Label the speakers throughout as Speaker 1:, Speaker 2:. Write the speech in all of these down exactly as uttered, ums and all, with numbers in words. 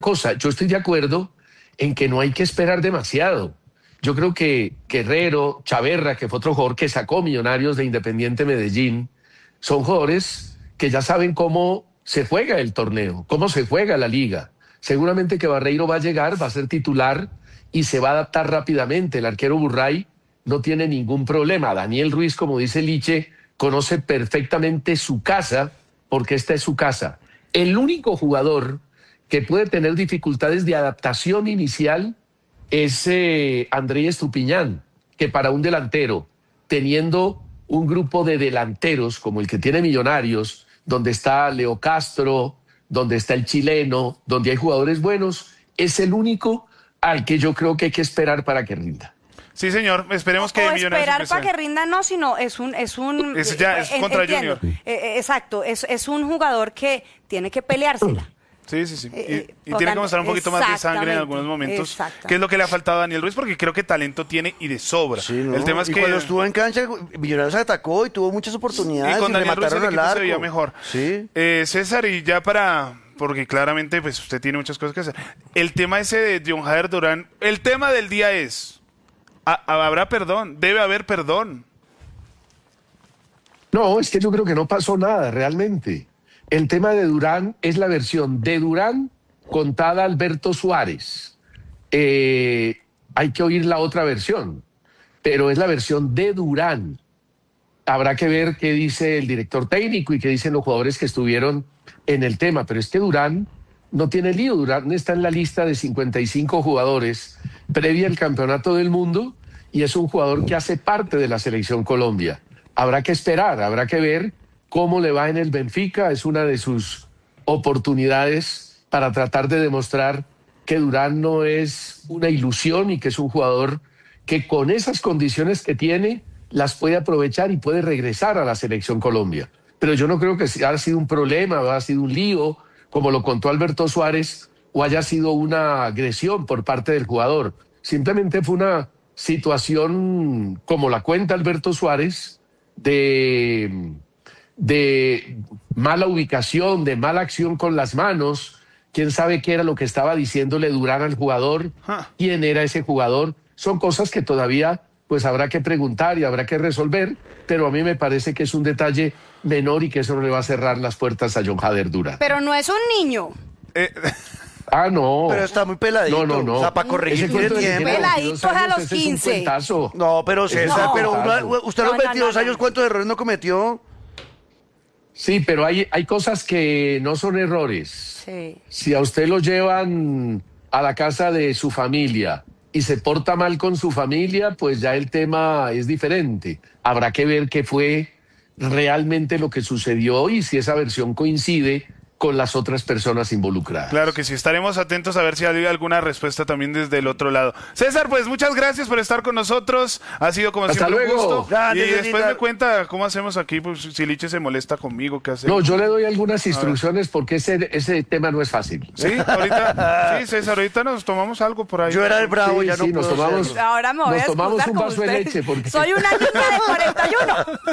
Speaker 1: cosa, yo estoy de acuerdo en que no hay que esperar demasiado. Yo creo que Guerrero, Chaverra, que fue otro jugador que sacó Millonarios de Independiente Medellín, son jugadores que ya saben cómo se juega el torneo, cómo se juega la liga. Seguramente que Barreiro va a llegar, va a ser titular y se va a adaptar rápidamente. El arquero Burray no tiene ningún problema. Daniel Ruiz, como dice Liche, conoce perfectamente su casa, porque esta es su casa. El único jugador que puede tener dificultades de adaptación inicial es eh, Andrés Estupiñán, que para un delantero, teniendo un grupo de delanteros como el que tiene Millonarios, donde está Leo Castro, donde está el chileno, donde hay jugadores buenos, es el único al que yo creo que hay que esperar para que rinda.
Speaker 2: Sí, señor, esperemos que
Speaker 3: o
Speaker 2: Millonarios
Speaker 3: esperar
Speaker 2: empiece.
Speaker 3: para que rinda no, sino es un es un
Speaker 2: Es ya, es
Speaker 3: eh,
Speaker 2: contra
Speaker 3: entiendo.
Speaker 2: Junior.
Speaker 3: Eh, eh, exacto, es, es un jugador que tiene que peleársela.
Speaker 2: Sí, sí, sí.
Speaker 3: Eh,
Speaker 2: Y, y tiene que mostrar un poquito más de sangre en
Speaker 3: exactamente,
Speaker 2: algunos momentos,
Speaker 3: exactamente.
Speaker 2: que es lo que le ha faltado a Daniel Ruiz, porque creo que talento tiene y de sobra.
Speaker 4: Sí, ¿no?
Speaker 2: El tema es
Speaker 4: y
Speaker 2: que
Speaker 4: cuando estuvo en cancha, Millonarios atacó y tuvo muchas oportunidades.
Speaker 2: y con
Speaker 4: y
Speaker 2: Daniel Ruiz el
Speaker 4: remataron al
Speaker 2: equipo se
Speaker 4: arco.
Speaker 2: veía mejor.
Speaker 4: Sí.
Speaker 2: Eh, César, y ya para, porque claramente pues usted tiene muchas cosas que hacer. El tema ese de John Jader Durán, el tema del día es, ¿ha- ¿habrá perdón? Debe haber perdón.
Speaker 1: No, es que yo creo que no pasó nada realmente. El tema de Durán es la versión de Durán contada a Alberto Suárez. Eh, hay que oír la otra versión, pero es la versión de Durán. Habrá que ver qué dice el director técnico y qué dicen los jugadores que estuvieron en el tema, pero es que Durán no tiene lío. Durán está en la lista de cincuenta y cinco jugadores previa al Campeonato del Mundo y es un jugador que hace parte de la Selección Colombia. Habrá que esperar, habrá que ver cómo le va en el Benfica. Es una de sus oportunidades para tratar de demostrar que Durán no es una ilusión y que es un jugador que con esas condiciones que tiene las puede aprovechar y puede regresar a la Selección Colombia. Pero yo no creo que haya sido un problema, haya sido un lío, como lo contó Alberto Suárez, o haya sido una agresión por parte del jugador. Simplemente fue una situación, como la cuenta Alberto Suárez, de, de mala ubicación, de mala acción con las manos. ¿Quién sabe qué era lo que estaba diciéndole Durán al jugador? ¿Quién era ese jugador? Son cosas que todavía pues habrá que preguntar y habrá que resolver, pero a mí me parece que es un detalle menor y que eso no le va a cerrar las puertas a John Jader Durán.
Speaker 3: Pero no es un niño.
Speaker 2: Eh,
Speaker 1: Ah, no.
Speaker 4: Pero está muy peladito.
Speaker 1: No, no, no.
Speaker 4: O sea, para corregir
Speaker 1: Ese
Speaker 4: tiene
Speaker 1: cuento de que
Speaker 4: tiempo.
Speaker 1: tiene
Speaker 3: Peladito
Speaker 1: veintidós años,
Speaker 3: es a los
Speaker 1: ese es un
Speaker 3: quince.
Speaker 1: cuentazo.
Speaker 4: No, pero César,
Speaker 3: No.
Speaker 4: pero uno- usted a los
Speaker 3: No, no,
Speaker 4: veintidós
Speaker 3: no,
Speaker 4: años,
Speaker 3: no.
Speaker 4: ¿cuántos errores no cometió?
Speaker 1: Sí, pero hay, hay cosas que no son errores.
Speaker 3: Sí.
Speaker 1: Si a usted lo llevan a la casa de su familia y se porta mal con su familia, pues ya el tema es diferente. Habrá que ver qué fue realmente lo que sucedió y si esa versión coincide con las otras personas involucradas.
Speaker 2: Claro que sí, estaremos atentos a ver si hay alguna respuesta también desde el otro lado. César, pues muchas gracias por estar con nosotros. Ha sido como
Speaker 1: Hasta
Speaker 2: siempre un
Speaker 1: luego.
Speaker 2: gusto.
Speaker 4: Grande,
Speaker 2: y después
Speaker 4: Leonida.
Speaker 2: me cuenta cómo hacemos aquí, pues, si Liche se molesta conmigo, ¿qué hacemos?
Speaker 1: No, yo le doy algunas instrucciones porque ese, ese tema no es fácil.
Speaker 2: Sí, ahorita, sí, César, ahorita nos tomamos algo por ahí.
Speaker 4: Yo era el bravo,
Speaker 1: Sí,
Speaker 4: ya no
Speaker 1: sí, nos
Speaker 4: puedo
Speaker 1: tomamos-
Speaker 4: ser.
Speaker 3: Ahora me voy
Speaker 1: Nos
Speaker 3: a
Speaker 1: tomamos
Speaker 3: excusar
Speaker 1: un
Speaker 3: con
Speaker 1: vaso de
Speaker 3: usted.
Speaker 1: leche, porque-
Speaker 3: Soy una niña de cuarenta y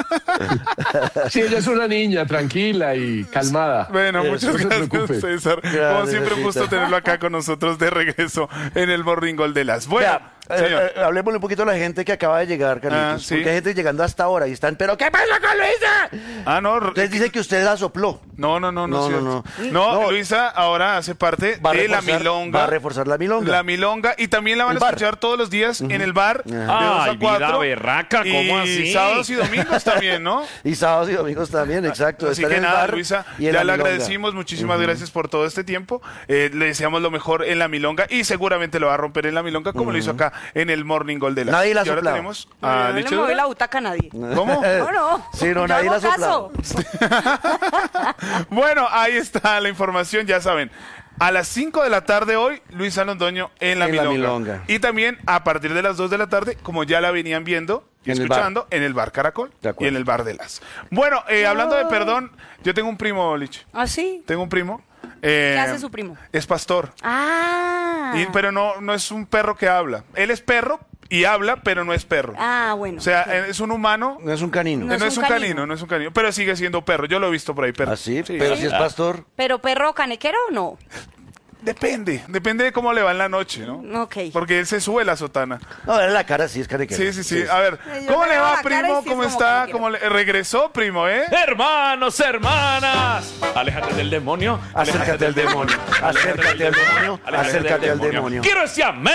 Speaker 3: uno.
Speaker 1: Sí, ella es una niña tranquila y calmada.
Speaker 2: Bueno,
Speaker 1: Eh,
Speaker 2: muchas
Speaker 1: no se
Speaker 2: gracias,
Speaker 1: preocupe.
Speaker 2: César.
Speaker 4: Gracias,
Speaker 2: Como siempre, un gusto
Speaker 4: César.
Speaker 2: tenerlo acá con nosotros de regreso en el Morning Gol de las. Bueno,
Speaker 4: Vea, eh,
Speaker 2: señor.
Speaker 4: eh, hablemosle un poquito a la gente que acaba de llegar, Carlitos.
Speaker 2: Ah, sí.
Speaker 4: Porque hay gente llegando hasta ahora y están, ¿pero qué pasa con Luisa?
Speaker 2: Ah, no,
Speaker 4: Entonces dice que usted la sopló.
Speaker 2: no, no, no, no,
Speaker 4: No,
Speaker 2: es
Speaker 4: no,
Speaker 2: cierto. no.
Speaker 4: No.
Speaker 2: Luisa ahora hace parte
Speaker 4: Va a
Speaker 2: de la
Speaker 4: reforzar-
Speaker 2: milonga.
Speaker 4: va a reforzar la milonga.
Speaker 2: La milonga. Y también la van
Speaker 4: El
Speaker 2: a
Speaker 4: bar.
Speaker 2: escuchar todos los días en el bar. De dos
Speaker 5: Ay,
Speaker 2: a cuatro.
Speaker 5: vida berraca, ¿cómo
Speaker 2: y
Speaker 5: así?
Speaker 2: sábados y domingos también, ¿no?
Speaker 4: Y sábados y domingos también, exacto.
Speaker 2: Así
Speaker 4: Están
Speaker 2: que
Speaker 4: en el
Speaker 2: nada,
Speaker 4: bar
Speaker 2: Luisa,
Speaker 4: y en
Speaker 2: ya
Speaker 4: la
Speaker 2: le
Speaker 4: milonga.
Speaker 2: agradecimos. Muchísimas gracias por todo este tiempo. Eh, le deseamos lo mejor en la milonga y seguramente lo va a romper en la milonga como lo hizo acá en el Morning Gol de la.
Speaker 4: Nadie la ha
Speaker 2: Y ahora
Speaker 4: soplado.
Speaker 2: tenemos
Speaker 3: No,
Speaker 2: a
Speaker 3: yo no le
Speaker 2: Liche
Speaker 3: moví
Speaker 2: Durán.
Speaker 3: la butaca a nadie.
Speaker 2: ¿Cómo?
Speaker 3: No, no.
Speaker 4: Sí, no,
Speaker 3: Yo
Speaker 4: nadie
Speaker 3: hago
Speaker 4: la ha soplado.
Speaker 3: caso.
Speaker 2: Bueno, ahí está la información, ya saben. A las cinco de la tarde hoy, Luisa Londoño en la,
Speaker 4: En la
Speaker 2: milonga.
Speaker 4: milonga.
Speaker 2: Y también a partir de las dos de la tarde, como ya la venían viendo y
Speaker 4: En el
Speaker 2: escuchando, en el bar Caracol
Speaker 4: De acuerdo.
Speaker 2: y en el bar de las. Bueno, eh, hablando de perdón, yo tengo un primo, Lich.
Speaker 3: ¿Ah, sí?
Speaker 2: Tengo un primo. eh,
Speaker 3: ¿Qué hace su primo?
Speaker 2: Es pastor.
Speaker 3: Ah.
Speaker 2: Y- pero no, no es un perro que habla. Él es perro y habla, pero no es perro.
Speaker 3: Ah, bueno.
Speaker 2: O sea,
Speaker 3: ok.
Speaker 2: eh, es un humano.
Speaker 4: No es un canino.
Speaker 2: No, es un canino. no es un canino, pero sigue siendo perro. Yo lo he visto por ahí, perro.
Speaker 4: Así,
Speaker 2: Sí.
Speaker 4: pero si es pastor.
Speaker 3: ¿Pero perro canequero o no?
Speaker 2: Depende, depende de cómo le va en la noche, ¿no?
Speaker 3: Ok.
Speaker 2: Porque él se sube la sotana.
Speaker 4: No, verle la cara sí es cara de que
Speaker 2: Sí,
Speaker 4: no.
Speaker 2: sí, sí. A ver,
Speaker 3: Sí, yo
Speaker 2: ¿cómo
Speaker 3: me
Speaker 2: le
Speaker 3: veo
Speaker 2: va,
Speaker 3: la cara
Speaker 2: primo?
Speaker 3: y sí
Speaker 2: ¿Cómo
Speaker 3: es como
Speaker 2: está?
Speaker 3: que
Speaker 2: ¿Cómo le... Regresó, primo, ¿eh?
Speaker 5: Hermanos, hermanas, aléjate del demonio.
Speaker 4: Acércate al demonio. Acércate al demonio. Acércate al demonio.
Speaker 5: Quiero ese amén.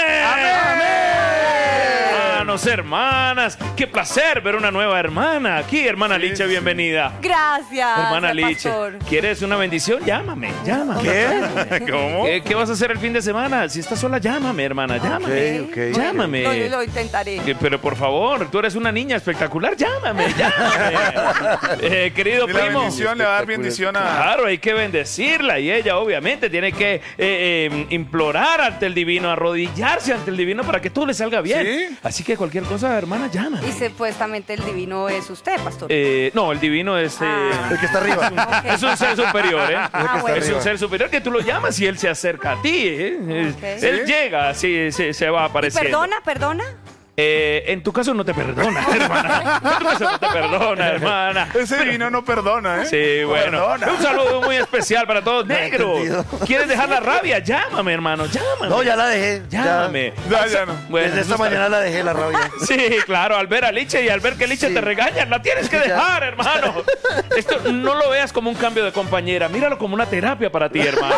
Speaker 5: Hermanos, hermanas, qué placer ver una nueva hermana aquí, hermana Liche, bienvenida.
Speaker 3: Gracias,
Speaker 5: Hermana
Speaker 3: el
Speaker 5: Liche,
Speaker 3: pastor.
Speaker 5: ¿quieres una bendición? Llámame, llámame.
Speaker 4: ¿Qué?
Speaker 2: ¿Cómo?
Speaker 5: ¿Qué, qué vas a hacer el fin de semana? Si estás sola, llámame, hermana, llámame.
Speaker 4: Ok, ok.
Speaker 5: Llámame.
Speaker 3: Lo, lo intentaré.
Speaker 5: Eh, Pero por favor, tú eres una niña espectacular, llámame, llámame. Eh, querido
Speaker 2: Y la
Speaker 5: primo.
Speaker 2: bendición le va a dar bendición a...
Speaker 5: Claro, hay que bendecirla y ella obviamente tiene que eh, eh, implorar ante el divino, arrodillarse ante el divino para que todo le salga bien.
Speaker 2: ¿Sí?
Speaker 5: Así que cualquier cosa, hermana, llama.
Speaker 3: Y supuestamente el divino es usted, pastor.
Speaker 5: Eh, no, el divino es, eh,
Speaker 3: Ah.
Speaker 4: El que está arriba.
Speaker 3: Ok.
Speaker 5: es un ser superior, ¿eh?
Speaker 3: Ah, bueno.
Speaker 5: Es un ser superior que tú lo llamas y él se acerca a ti. ¿eh?
Speaker 3: Ok.
Speaker 5: Él
Speaker 2: ¿Sí?
Speaker 5: llega, sí, sí, se va apareciendo.
Speaker 3: ¿Perdona, perdona?
Speaker 5: Eh, en tu caso no te perdona, hermana. En tu caso no te perdona, hermana.
Speaker 2: Ese divino no perdona, ¿eh?
Speaker 5: Sí, bueno.
Speaker 2: Perdona.
Speaker 5: Un saludo muy especial para todos. Negro,
Speaker 4: entendido.
Speaker 5: ¿quieres dejar la rabia? Llámame, hermano, llámame.
Speaker 4: No, ya la dejé.
Speaker 5: Llámame.
Speaker 2: Ya, ya no.
Speaker 5: Bueno,
Speaker 4: Desde esta
Speaker 5: eso está-
Speaker 4: mañana la dejé la rabia.
Speaker 5: Sí, claro, al ver a Liche y al ver que Liche
Speaker 4: Sí.
Speaker 5: te regaña, la tienes que
Speaker 4: Ya.
Speaker 5: dejar, hermano. Esto no lo veas como un cambio de compañera, míralo como una terapia para ti, hermano.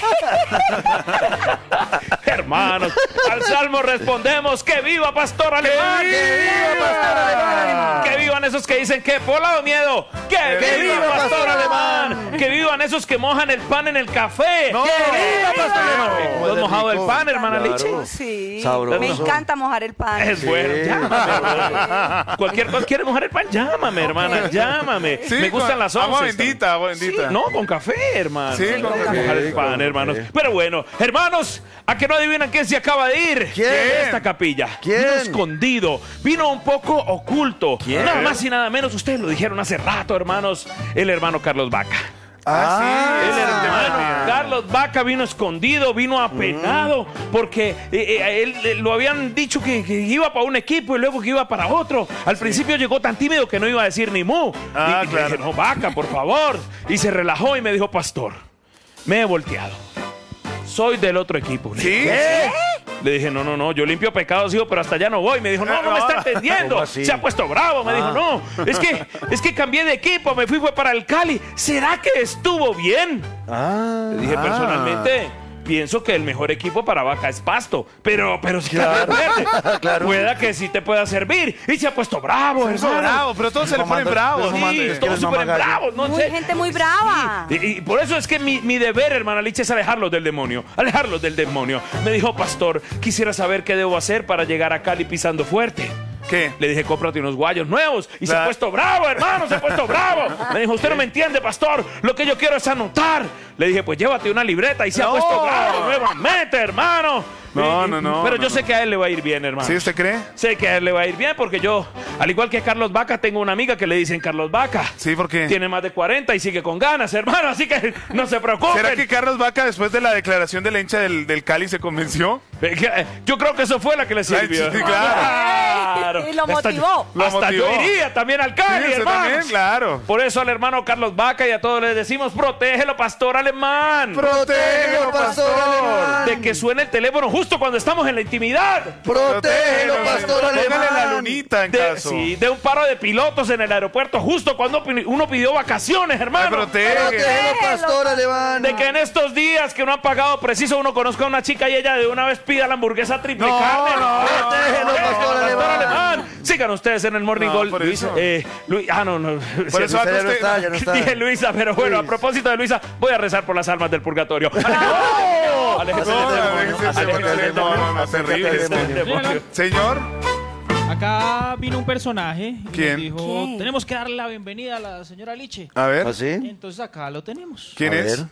Speaker 5: Hermanos, al salmo respondemos que viva Pastor Alemán.
Speaker 4: ¡Que viva Pastor Alemán!
Speaker 5: Que vivan esos que dicen que pola o miedo. Que,
Speaker 2: Que
Speaker 5: viva
Speaker 2: viva
Speaker 5: Pastor
Speaker 4: Pastor
Speaker 5: Alemán.
Speaker 4: Alemán.
Speaker 5: Que vivan esos que mojan el pan en el café.
Speaker 2: No.
Speaker 5: Que viva
Speaker 4: ¡Viva!
Speaker 5: Pastor Alemán. ¿Tú has
Speaker 4: Huele
Speaker 5: mojado el
Speaker 4: rico.
Speaker 5: pan, hermana
Speaker 4: Claro.
Speaker 5: Liche?
Speaker 3: Sí.
Speaker 4: Sabroso.
Speaker 3: Me encanta mojar el pan.
Speaker 5: Es
Speaker 4: Sí.
Speaker 5: bueno, llámame, hermano. Cualquier cosa, ¿quieres mojar el pan? Llámame, hermana, llámame.
Speaker 2: Sí,
Speaker 5: Me gustan
Speaker 2: con
Speaker 5: las
Speaker 2: Agua
Speaker 5: once.
Speaker 2: bendita, agua bendita.
Speaker 5: No, con café, hermano.
Speaker 2: Sí, con
Speaker 5: Vamos a
Speaker 2: café.
Speaker 5: mojar el pan,
Speaker 4: Con
Speaker 5: hermanos.
Speaker 4: café.
Speaker 5: Pero bueno, hermanos, ¿a que no adivinan quién se acaba de ir?
Speaker 4: ¿Quién?
Speaker 5: De esta capilla.
Speaker 4: ¿Quién?
Speaker 5: Vino escondido, vino un poco oculto.
Speaker 4: ¿Quién?
Speaker 5: Nada más y nada menos, ustedes lo dijeron hace rato, hermanos, el hermano Carlos Vaca.
Speaker 2: Ah,
Speaker 5: El
Speaker 2: sí.
Speaker 5: hermano
Speaker 2: Ah.
Speaker 5: Carlos Vaca vino escondido, vino apenado, porque eh, eh, a él eh, lo habían dicho que, que iba para un equipo y luego que iba para otro. Al principio llegó tan tímido que no iba a decir ni mu.
Speaker 2: Ah,
Speaker 5: y, y
Speaker 2: claro.
Speaker 5: le dije, no, Vaca, por favor. Y se relajó y me dijo, pastor, me he volteado. Soy del otro equipo. Le
Speaker 2: ¿Sí?
Speaker 5: dije, Le dije, no, no, no, yo limpio pecados, hijo, pero hasta allá no voy. Me dijo, no, no me está entendiendo.
Speaker 4: ¿Cómo así?
Speaker 5: Se ha puesto bravo. Me
Speaker 4: Ah.
Speaker 5: dijo, no, es que, es que cambié de equipo, me fui fue para el Cali. ¿Será que estuvo bien?
Speaker 4: Ah.
Speaker 5: Le dije,
Speaker 2: Ah.
Speaker 5: personalmente, pienso que el mejor equipo para Vaca es Pasto. Pero, pero si
Speaker 4: Claro.
Speaker 5: Carlos Verde,
Speaker 4: Claro.
Speaker 5: pueda que sí te pueda servir. Y se ha puesto bravo,
Speaker 2: Se puso
Speaker 5: hermano.
Speaker 2: bravo, pero todos se le ponen
Speaker 4: Mamando-
Speaker 2: bravos.
Speaker 4: pero mamando-
Speaker 5: Sí,
Speaker 4: es que
Speaker 5: todos
Speaker 4: eres
Speaker 5: súper
Speaker 4: mamagallo.
Speaker 5: bravos, no
Speaker 3: Muy
Speaker 5: sé.
Speaker 3: gente muy brava.
Speaker 5: Y, y por eso es que mi, mi deber, hermana Liche, es alejarlos del demonio. Alejarlos del demonio. Me dijo, pastor, quisiera saber qué debo hacer para llegar a Cali pisando fuerte.
Speaker 2: ¿Qué?
Speaker 5: Le dije, cómprate unos guayos nuevos. Y se ha
Speaker 2: Claro.
Speaker 5: puesto bravo, hermano, se ha puesto bravo. Me dijo, usted no me entiende, pastor. Lo que yo quiero es anotar. Le dije, pues llévate una libreta. Y se ha
Speaker 2: No.
Speaker 5: puesto bravo nuevamente, hermano.
Speaker 2: No,
Speaker 5: Y-
Speaker 2: no, no,
Speaker 5: Pero
Speaker 2: no,
Speaker 5: yo
Speaker 2: no.
Speaker 5: sé que a él le va a ir bien, hermano.
Speaker 2: ¿Sí usted cree?
Speaker 5: Sé que a él le va a ir bien porque yo, al igual que Carlos Vaca, tengo una amiga que le dicen Carlos Vaca.
Speaker 2: Sí, ¿por qué?
Speaker 5: Tiene más de cuarenta y sigue con ganas, hermano. Así que no se preocupen.
Speaker 2: ¿Será que Carlos Vaca, después de la declaración de la hincha del, del Cali, se convenció?
Speaker 5: Eh, que, eh, Yo creo que eso fue la que le sirvió.
Speaker 2: Sí, claro.
Speaker 5: Claro.
Speaker 3: Y lo
Speaker 5: Hasta-
Speaker 3: motivó.
Speaker 2: Lo
Speaker 5: Hasta
Speaker 2: motivó.
Speaker 5: yo iría también al Cali,
Speaker 2: Sí, usted
Speaker 5: hermanos.
Speaker 2: también, claro.
Speaker 5: Por eso al hermano Carlos Vaca y a todos les decimos, protégelo, pastor alemán.
Speaker 4: Protégelo, pastor alemán.
Speaker 5: De que suene el teléfono justo cuando estamos en la intimidad.
Speaker 4: Protégelo, pastor
Speaker 2: Póngale
Speaker 4: alemán.
Speaker 2: la lunita en
Speaker 5: De,
Speaker 2: caso.
Speaker 5: sí, de un paro de pilotos en el aeropuerto justo cuando pi- uno pidió vacaciones,
Speaker 2: Ay,
Speaker 5: hermano.
Speaker 2: protege.
Speaker 4: Protégelo, pastor alemán.
Speaker 5: De que en estos días que no han pagado preciso uno conozca a una chica y ella de una vez pida la hamburguesa triple
Speaker 2: No,
Speaker 5: carne.
Speaker 2: no,
Speaker 4: protégelo, pastor alemán.
Speaker 5: Sigan ustedes en el Morning
Speaker 2: No,
Speaker 5: Gold.
Speaker 2: por
Speaker 5: Luisa,
Speaker 2: eso.
Speaker 5: eh, Lu- ah, no, no.
Speaker 2: Por
Speaker 5: Sí,
Speaker 2: eso
Speaker 4: Ya no
Speaker 2: usted-
Speaker 4: está, ya no está.
Speaker 5: Dije Luisa, pero bueno, a
Speaker 4: Luis.
Speaker 5: propósito de Luisa, voy a rezar por las almas del purgatorio. ¡Alejandro! Alejandro.
Speaker 2: No,
Speaker 4: Acércate al
Speaker 2: déjese
Speaker 4: demonio,
Speaker 2: ese
Speaker 4: acércate al
Speaker 2: demonio.
Speaker 4: demonio,
Speaker 2: No, no, no,
Speaker 4: acércate
Speaker 2: terrible
Speaker 4: al
Speaker 2: este.
Speaker 4: demonio.
Speaker 2: Señor,
Speaker 6: Acá vino un personaje y
Speaker 2: ¿Quién?
Speaker 6: nos dijo,
Speaker 3: ¿Quién?
Speaker 6: tenemos que darle la bienvenida a la señora Liche.
Speaker 2: a ver.
Speaker 4: ¿Así?
Speaker 6: Entonces acá lo tenemos.
Speaker 2: ¿Quién
Speaker 4: A
Speaker 2: es?
Speaker 4: ver.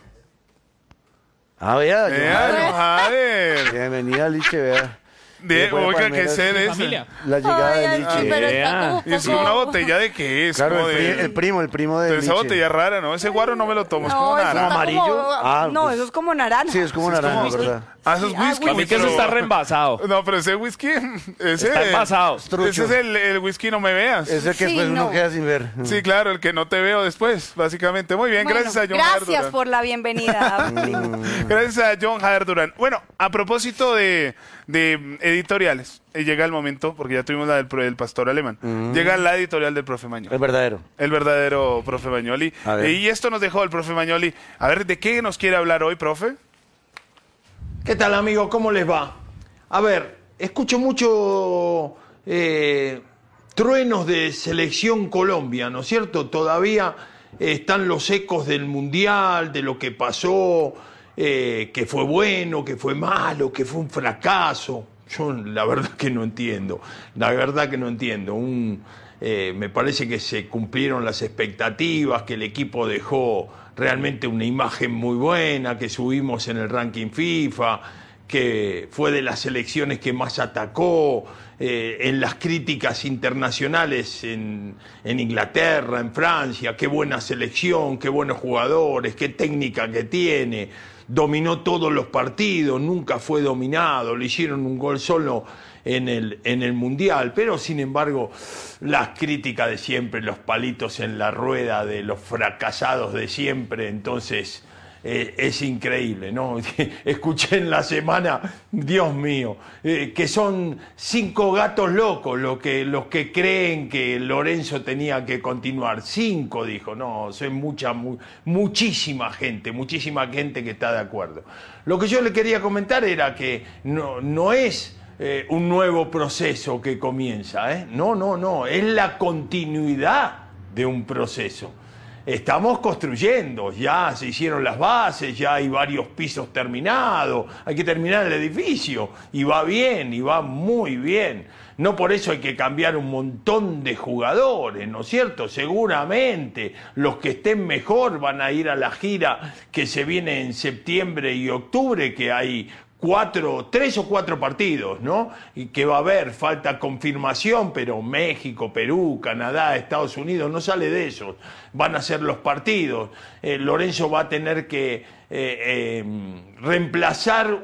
Speaker 4: Ah, vea.
Speaker 2: Vea,
Speaker 4: Johanna.
Speaker 2: Johanner.
Speaker 4: Bienvenida, Liche, vea.
Speaker 2: De-
Speaker 4: Sí, pone
Speaker 2: Oiga, ¿qué
Speaker 4: palmeras.
Speaker 2: ser es?
Speaker 6: Familia.
Speaker 4: La llegada
Speaker 3: Ay,
Speaker 4: de
Speaker 3: ay,
Speaker 4: Liche.
Speaker 3: pero está
Speaker 5: Vea.
Speaker 3: como
Speaker 2: ¿Y es
Speaker 3: poco-
Speaker 2: una botella de qué es?
Speaker 4: Claro,
Speaker 2: Como
Speaker 4: el,
Speaker 2: de-
Speaker 4: pri- el primo, el primo de
Speaker 2: Pero esa
Speaker 4: Liche.
Speaker 2: botella rara, ¿no? Ese guaro no me lo tomo, es como
Speaker 3: No, eso
Speaker 2: naranja.
Speaker 3: está
Speaker 4: ¿Amarillo?
Speaker 3: como-
Speaker 4: Ah,
Speaker 3: no,
Speaker 4: pues-
Speaker 3: eso es como naranja.
Speaker 4: Sí, es como
Speaker 2: Sí, es
Speaker 4: naranja,
Speaker 2: como-
Speaker 4: ¿verdad?
Speaker 2: Ah, eso es
Speaker 3: Ah,
Speaker 2: whisky.
Speaker 5: Para mí que eso
Speaker 2: pero-
Speaker 5: está reembasado.
Speaker 2: No, pero ese whisky, ese,
Speaker 5: Está envasado.
Speaker 2: ese es el, el whisky no me veas.
Speaker 4: Es el que
Speaker 3: Sí,
Speaker 4: después uno
Speaker 3: no.
Speaker 4: queda sin ver.
Speaker 2: Sí, claro, el que no te veo después, básicamente. Muy bien,
Speaker 3: Bueno,
Speaker 2: gracias a John Jader
Speaker 3: gracias
Speaker 2: Durán.
Speaker 3: por la bienvenida, primo.
Speaker 2: Gracias a John Jader Durán. Bueno, a propósito de, de editoriales, eh, llega el momento, porque ya tuvimos la del, pro- del pastor alemán, llega la editorial del profe Mañoli.
Speaker 4: Es verdadero.
Speaker 2: El verdadero profe Mañoli.
Speaker 4: A ver.
Speaker 2: Eh, y esto nos dejó el profe Mañoli. A ver, ¿de qué nos quiere hablar hoy, profe?
Speaker 7: ¿Qué tal, amigos? ¿Cómo les va? A ver, escucho mucho eh, truenos de selección Colombia, ¿no es cierto? Todavía eh, están los ecos del Mundial, de lo que pasó, eh, que fue bueno, que fue malo, que fue un fracaso. Yo la verdad que no entiendo, la verdad que no entiendo. Un, eh, me parece que se cumplieron las expectativas, que el equipo dejó realmente una imagen muy buena, que subimos en el ranking FIFA, que fue de las selecciones que más atacó, eh, en las críticas internacionales en, en Inglaterra, en Francia, qué buena selección, qué buenos jugadores, qué técnica que tiene, dominó todos los partidos, nunca fue dominado, le hicieron un gol solo en el, en el Mundial, pero sin embargo las críticas de siempre, los palitos en la rueda de los fracasados de siempre, entonces eh, es increíble, ¿no? Escuché en la semana, Dios mío, eh, que son cinco gatos locos los que, los que creen que Lorenzo tenía que continuar, cinco dijo, no, son mucha, mu- muchísima gente, muchísima gente que está de acuerdo. Lo que yo le quería comentar era que no, no es Eh, un nuevo proceso que comienza, ¿eh? No, no, no, es la continuidad de un proceso. Estamos construyendo, ya se hicieron las bases, ya hay varios pisos terminados, hay que terminar el edificio, y va bien, y va muy bien. No por eso hay que cambiar un montón de jugadores, ¿no es cierto? Seguramente los que estén mejor van a ir a la gira que se viene en septiembre y octubre, que hay cuatro, tres o cuatro partidos, ¿no? Y que va a haber, falta confirmación, pero México, Perú, Canadá, Estados Unidos, no sale de esos. Van a ser los partidos. Eh, Lorenzo va a tener que eh, eh, reemplazar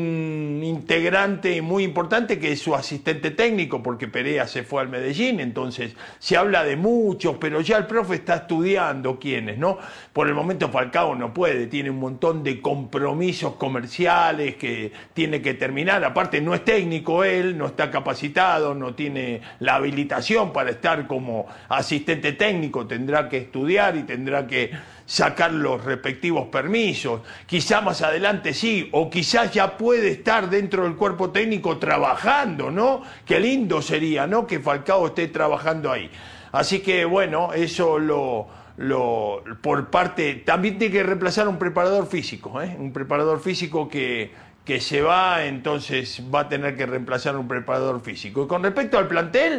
Speaker 7: un integrante muy importante que es su asistente técnico, porque Perea se fue al Medellín, entonces se habla de muchos, pero ya el profe está estudiando quiénes, ¿no? Por el momento Falcao no puede, tiene un montón de compromisos comerciales que tiene que terminar, aparte no es técnico él, no está capacitado, no tiene la habilitación para estar como asistente técnico, tendrá que estudiar y tendrá que sacar los respectivos permisos, quizá más adelante sí, o quizás ya puede estar dentro del cuerpo técnico trabajando, ¿no? Qué lindo sería, ¿no? Que Falcao esté trabajando ahí. Así que bueno, eso lo... Lo, por parte, también tiene que reemplazar un preparador físico, ¿eh? Un preparador físico que, que se va, entonces va a tener que reemplazar un preparador físico. Y con respecto al plantel,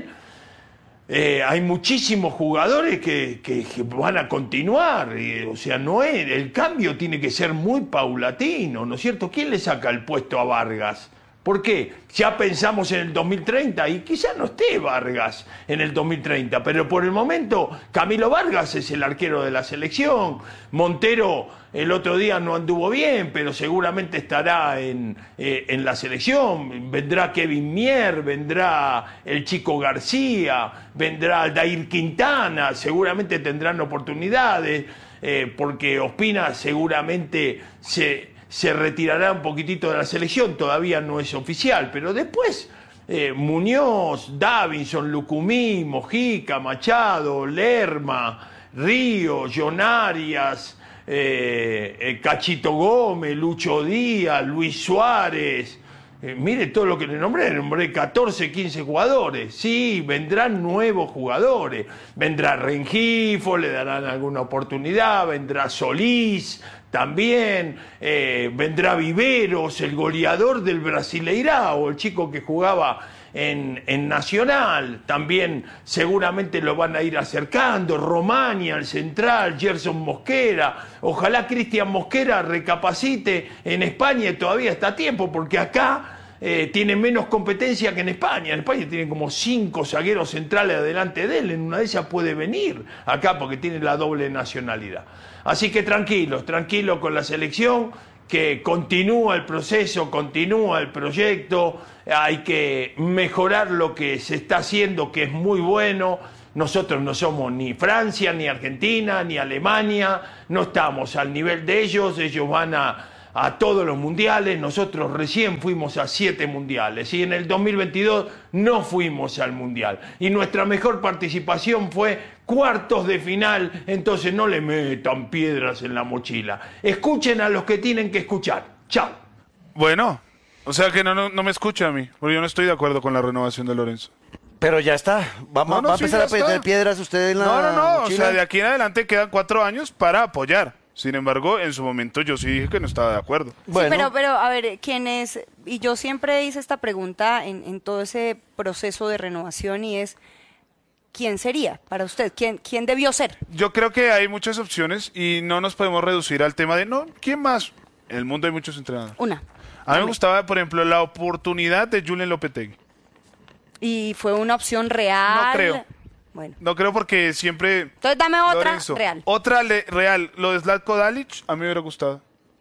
Speaker 7: eh, hay muchísimos jugadores que, que, que van a continuar, y, o sea, no es, el cambio tiene que ser muy paulatino, ¿no es cierto? ¿Quién le saca el puesto a Vargas? ¿Por qué? Ya pensamos en el dos mil treinta y quizás no esté Vargas en el dos mil treinta, pero por el momento Camilo Vargas es el arquero de la selección. Montero el otro día no anduvo bien, pero seguramente estará en, eh, en la selección. Vendrá Kevin Mier, vendrá el Chico García, vendrá Aldair Quintana, seguramente tendrán oportunidades, eh, porque Ospina seguramente se... se retirará un poquitito de la selección, todavía no es oficial, pero después eh, Muñoz, Davinson, Lucumí, Mojica, Machado, Lerma, Río, John Arias, eh, eh, Cachito Gómez, Lucho Díaz, Luis Suárez, eh, mire todo lo que le nombré, le nombré catorce, quince jugadores, sí, vendrán nuevos jugadores, vendrá Rengifo, le darán alguna oportunidad, vendrá Solís, también eh, vendrá Viveros, el goleador del Brasileirao, el chico que jugaba en, en Nacional, también seguramente lo van a ir acercando, Romania, el central, Gerson Mosquera, ojalá Cristian Mosquera recapacite en España, todavía está a tiempo, porque acá eh, tiene menos competencia que en España, en España tienen como cinco zagueros centrales adelante de él, en una de ellas puede venir acá porque tiene la doble nacionalidad. Así que tranquilos, tranquilos con la selección, que continúa el proceso, continúa el proyecto, hay que mejorar lo que se está haciendo, que es muy bueno. Nosotros no somos ni Francia, ni Argentina, ni Alemania, no estamos al nivel de ellos, ellos van a, a todos los mundiales, nosotros recién fuimos a siete mundiales y en el dos mil veintidós no fuimos al mundial. Y nuestra mejor participación fue cuartos de final, entonces no le metan piedras en la mochila. Escuchen a los que tienen que escuchar. Chao.
Speaker 2: Bueno, o sea que no, no, no me escucha a mí, porque yo no estoy de acuerdo con la renovación de Lorenzo.
Speaker 4: Pero ya está. Va,
Speaker 2: No, no,
Speaker 4: va a
Speaker 2: sí,
Speaker 4: empezar
Speaker 2: ya
Speaker 4: a meter
Speaker 2: está.
Speaker 4: piedras usted en la
Speaker 2: No, no, no, o
Speaker 4: mochila.
Speaker 2: sea, de aquí en adelante quedan cuatro años para apoyar. Sin embargo, en su momento yo sí dije que no estaba de acuerdo.
Speaker 4: Bueno.
Speaker 3: Sí, pero, pero a ver, ¿quién es? Y yo siempre hice esta pregunta en, en todo ese proceso de renovación y es, ¿quién sería para usted? ¿Quién, quién debió ser?
Speaker 2: Yo creo que hay muchas opciones y no nos podemos reducir al tema de, no, ¿quién más? En el mundo hay muchos entrenadores.
Speaker 3: Una.
Speaker 2: A mí me
Speaker 3: Dame.
Speaker 2: gustaba, por ejemplo, la oportunidad de Julen Lopetegui.
Speaker 3: Y fue una opción real.
Speaker 2: No creo.
Speaker 3: Bueno.
Speaker 2: No creo porque siempre...
Speaker 3: Entonces dame otra
Speaker 2: Lorenzo,
Speaker 3: real.
Speaker 2: Otra le- real. Lo de Zlatko Dalic, a mí me hubiera gustado.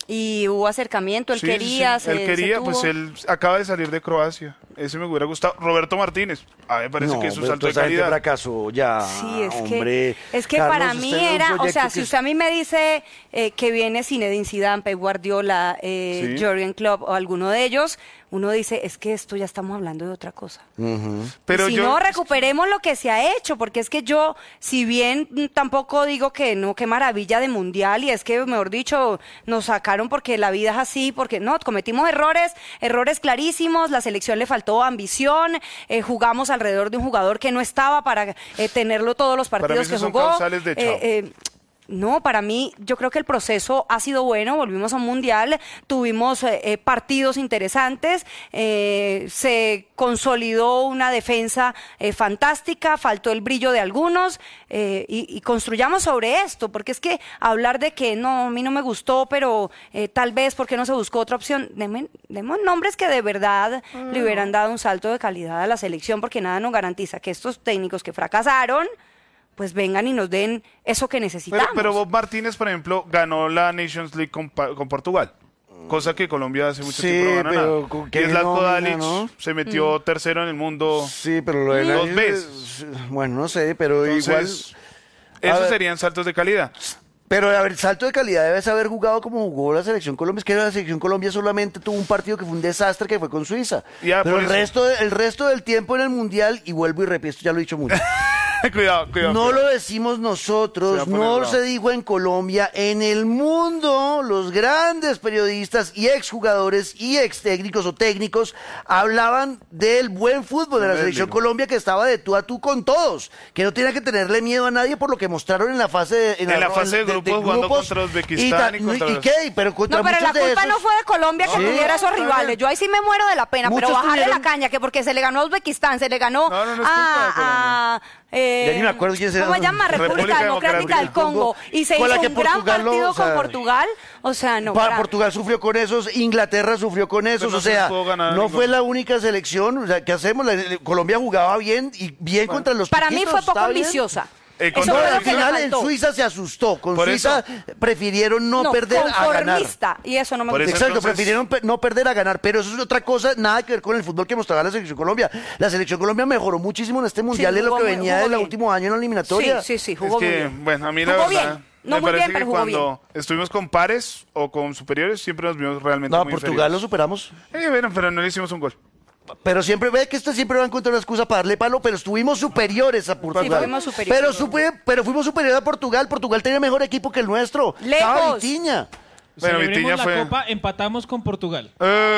Speaker 3: Y hubo acercamiento, él
Speaker 2: Sí, sí,
Speaker 3: quería,
Speaker 2: sí.
Speaker 3: se-
Speaker 2: Él
Speaker 3: se
Speaker 2: quería, pues
Speaker 3: tuvo.
Speaker 2: él acaba de salir de Croacia. Ese me hubiera gustado. Roberto Martínez. A mí me parece
Speaker 4: No,
Speaker 2: que es un
Speaker 4: pero
Speaker 2: salto de
Speaker 4: esa gente
Speaker 2: calidad.
Speaker 4: fracasó ya,
Speaker 3: Sí, es
Speaker 4: hombre.
Speaker 3: que, es que
Speaker 4: Carlos,
Speaker 3: para mí
Speaker 4: usted en un
Speaker 3: era, o
Speaker 4: proyecto
Speaker 3: sea, si
Speaker 4: que-
Speaker 3: usted a mí me dice eh, que viene Zinedine Zidane, Pep Guardiola, eh,
Speaker 2: Sí.
Speaker 3: Jurgen Klopp o alguno de ellos, uno dice, es que esto ya estamos hablando de otra cosa.
Speaker 2: Pero
Speaker 3: Y si
Speaker 2: yo-
Speaker 3: no, recuperemos lo que se ha hecho, porque es que yo, si bien mm, tampoco digo que no, qué maravilla de mundial, y es que, mejor dicho, nos sacaron porque la vida es así, porque no, cometimos errores, errores clarísimos, la selección le faltó ambición, eh, jugamos alrededor de un jugador que no estaba para eh, tenerlo todos los
Speaker 2: Para mí
Speaker 3: partidos
Speaker 2: esos
Speaker 3: que
Speaker 2: son
Speaker 3: jugó.
Speaker 2: causales de chao.
Speaker 3: Eh, eh, no, para mí, yo creo que el proceso ha sido bueno, volvimos a un mundial, tuvimos eh, eh, partidos interesantes, eh, se consolidó una defensa eh, fantástica, faltó el brillo de algunos, eh, y, y construyamos sobre esto, porque es que hablar de que no, a mí no me gustó, pero eh, tal vez porque no se buscó otra opción, deme- demos nombres que de verdad le hubieran dado un salto de calidad a la selección, porque nada nos garantiza que estos técnicos que fracasaron, pues vengan y nos den eso que
Speaker 2: Pero,
Speaker 3: necesitamos.
Speaker 2: pero Bob Martínez, por ejemplo, ganó la Nations League con, Pa- con Portugal. Cosa que Colombia hace mucho
Speaker 4: Sí,
Speaker 2: tiempo no gana
Speaker 4: pero
Speaker 2: nada.
Speaker 4: con
Speaker 2: Y
Speaker 4: qué
Speaker 2: Zlatko
Speaker 4: nómina,
Speaker 2: Dalic
Speaker 4: ¿no?
Speaker 2: se metió tercero en el mundo.
Speaker 4: Sí, pero lo de la...
Speaker 2: Dos veces.
Speaker 4: Bueno, no sé, pero
Speaker 2: Entonces,
Speaker 4: igual...
Speaker 2: esos
Speaker 4: A ver.
Speaker 2: serían saltos de calidad.
Speaker 4: Pero, a ver, salto de calidad debes haber jugado como jugó la Selección Colombia. Es que la Selección Colombia solamente tuvo un partido que fue un desastre, que fue con Suiza.
Speaker 2: Ya,
Speaker 4: pero
Speaker 2: por
Speaker 4: el
Speaker 2: eso.
Speaker 4: resto, de- el resto del tiempo en el Mundial, y vuelvo y repito, ya lo he dicho mucho,
Speaker 2: cuidado, cuidado.
Speaker 4: no
Speaker 2: cuidado.
Speaker 4: lo decimos
Speaker 2: Se va a
Speaker 4: nosotros,
Speaker 2: poner
Speaker 4: no
Speaker 2: bravo.
Speaker 4: se dijo en Colombia, en el mundo, los grandes periodistas y exjugadores y ex técnicos o técnicos hablaban del buen fútbol de la
Speaker 2: No,
Speaker 4: Selección
Speaker 2: digo.
Speaker 4: Colombia, que estaba de tú a tú con todos, que no tenía que tenerle miedo a nadie por lo que mostraron en la fase de,
Speaker 2: En la fase de grupos, jugando contra Uzbekistán
Speaker 4: y,
Speaker 2: y contra
Speaker 4: ¿y
Speaker 2: los-
Speaker 4: qué? Pero contra
Speaker 3: No, pero
Speaker 4: muchos
Speaker 3: la
Speaker 4: de
Speaker 3: culpa
Speaker 4: esos-
Speaker 3: no fue de Colombia que
Speaker 4: Sí,
Speaker 3: tuviera esos
Speaker 4: está
Speaker 3: rivales.
Speaker 4: bien.
Speaker 3: Yo ahí sí me muero de la pena, pero
Speaker 4: Muchos
Speaker 3: bajarle
Speaker 4: tuvieron-
Speaker 3: la caña, que porque se le ganó a Uzbekistán, se le ganó
Speaker 2: No, no, no es culpa de
Speaker 3: a... a eh,
Speaker 4: Ya ni me acuerdo quién se
Speaker 3: ¿Cómo se
Speaker 4: llama.
Speaker 3: llama? República,
Speaker 2: República
Speaker 3: Democrática
Speaker 2: Democrática
Speaker 3: del
Speaker 2: del
Speaker 3: Congo.
Speaker 4: Congo.
Speaker 3: Y se
Speaker 4: Con la
Speaker 3: hizo
Speaker 4: que
Speaker 3: un gran
Speaker 4: Portugal lo-
Speaker 3: partido
Speaker 4: o sea,
Speaker 3: con Portugal. O sea, no.
Speaker 4: Pa-
Speaker 3: para-
Speaker 4: Portugal sufrió con esos, Inglaterra sufrió con esos,
Speaker 2: no
Speaker 4: o
Speaker 2: se les
Speaker 4: sea,
Speaker 2: pudo ganar a
Speaker 4: no
Speaker 2: ninguno.
Speaker 4: fue la única selección, o sea, ¿qué hacemos? La- la- Colombia jugaba bien y bien contra los
Speaker 3: Para mí
Speaker 4: chiquitos,
Speaker 3: fue poco
Speaker 4: ¿está bien?
Speaker 3: ambiciosa.
Speaker 2: Eh,
Speaker 3: Eso
Speaker 2: contra
Speaker 3: fue
Speaker 2: la
Speaker 3: lo
Speaker 4: Al
Speaker 3: que le
Speaker 4: final en
Speaker 3: faltó.
Speaker 4: Suiza se asustó, con
Speaker 2: Por
Speaker 4: Suiza
Speaker 2: eso.
Speaker 4: prefirieron no,
Speaker 3: No,
Speaker 4: perder a ganar.
Speaker 3: conformista. Y eso no me
Speaker 2: Por
Speaker 3: gusta.
Speaker 2: eso
Speaker 4: Exacto,
Speaker 2: entonces-
Speaker 4: prefirieron pe- no perder a ganar, pero eso es otra cosa, nada que ver con el fútbol que mostraba la Selección Colombia. La Selección Colombia mejoró muchísimo en este mundial de lo
Speaker 3: jugó
Speaker 4: que
Speaker 3: muy-
Speaker 4: venía
Speaker 3: jugó
Speaker 4: del
Speaker 3: bien.
Speaker 4: último año en la eliminatoria.
Speaker 3: Sí, sí, sí,
Speaker 2: Es
Speaker 3: jugó muy
Speaker 2: que,
Speaker 3: bien.
Speaker 2: bueno, a mí la
Speaker 3: Jugó
Speaker 2: verdad
Speaker 3: bien. No
Speaker 2: me
Speaker 3: muy
Speaker 2: parece
Speaker 3: bien, pero
Speaker 2: que
Speaker 3: jugó
Speaker 2: cuando estuvimos con pares o con superiores siempre nos vimos realmente
Speaker 4: No,
Speaker 2: muy
Speaker 4: Portugal lo
Speaker 2: inferiores.
Speaker 4: superamos.
Speaker 2: Eh, bueno, pero no le hicimos un gol.
Speaker 4: Pero siempre ve que usted siempre va a encontrar una excusa para darle palo, pero estuvimos superiores a Portugal.
Speaker 3: fuimos superiores.
Speaker 4: Pero, supe- pero fuimos superiores a Portugal. Portugal tenía mejor equipo que el nuestro. Estaba
Speaker 3: Lejos.
Speaker 4: Vitiña.
Speaker 2: Bueno,
Speaker 6: Celebremos
Speaker 2: Vitiña
Speaker 6: la
Speaker 2: fue-
Speaker 6: copa, empatamos con Portugal.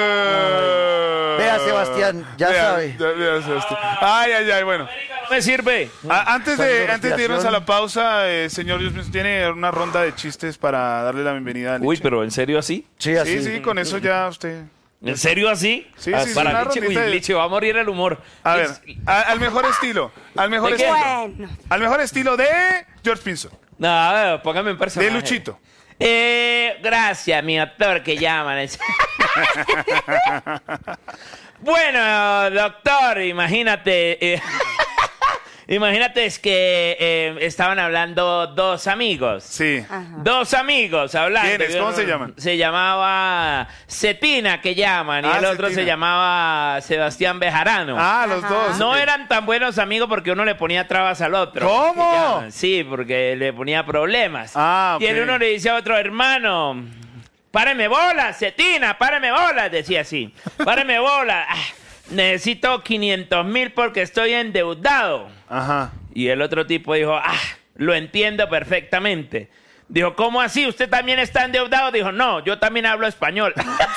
Speaker 2: Eh,
Speaker 4: Vea, Sebastián, ya
Speaker 2: vea,
Speaker 4: sabe.
Speaker 2: ya- vea, Sebastián. Ay, ay, ay, bueno.
Speaker 5: No me sirve.
Speaker 2: A- antes, de,
Speaker 4: Salud,
Speaker 2: antes de irnos a
Speaker 4: respiración.
Speaker 2: la pausa, eh, señor Dios mío, ¿tiene una ronda de chistes para darle la bienvenida a
Speaker 5: Uy,
Speaker 2: Liche?
Speaker 5: pero ¿en serio así?
Speaker 4: Sí, así.
Speaker 2: Sí, sí, con eso ya usted...
Speaker 5: ¿En serio así?
Speaker 2: Sí,
Speaker 5: Ah,
Speaker 2: sí, sí,
Speaker 5: para
Speaker 2: una
Speaker 5: Liche, uy,
Speaker 2: rondita de-
Speaker 5: Liche, va a morir el humor.
Speaker 2: A ver,
Speaker 5: Es-
Speaker 2: a- al mejor estilo, al mejor
Speaker 5: ¿De qué?
Speaker 2: estilo.
Speaker 3: Bueno.
Speaker 2: Al mejor estilo de George Pinson,
Speaker 5: No, a ver, póngame en personaje.
Speaker 2: de Luchito.
Speaker 5: Eh, gracias, mi doctor, que llaman. Bueno, doctor, imagínate. eh, Imagínate es que eh, estaban hablando dos amigos.
Speaker 2: Sí.
Speaker 3: Ajá.
Speaker 5: Dos amigos hablando.
Speaker 2: ¿Quiénes? ¿Cómo se llaman?
Speaker 5: Se llamaba Cetina, que llaman, y
Speaker 2: Ah,
Speaker 5: el otro
Speaker 2: Cetina.
Speaker 5: se llamaba Sebastián Bejarano.
Speaker 2: Ah, los
Speaker 3: Ajá.
Speaker 2: dos.
Speaker 5: No
Speaker 2: ok.
Speaker 5: eran tan buenos amigos porque uno le ponía trabas al otro.
Speaker 2: ¿Cómo?
Speaker 5: Que llaman. Sí, porque le ponía problemas.
Speaker 2: Ah, ok.
Speaker 5: Y el uno le decía a otro, hermano, páreme bolas, Cetina, páreme bolas, decía así. Páreme bolas. Ah, necesito quinientos mil porque estoy endeudado.
Speaker 2: Ajá.
Speaker 5: Y el otro tipo dijo, ah, lo entiendo perfectamente. Dijo, ¿cómo así? ¿Usted también está endeudado? Dijo, no, yo también hablo español.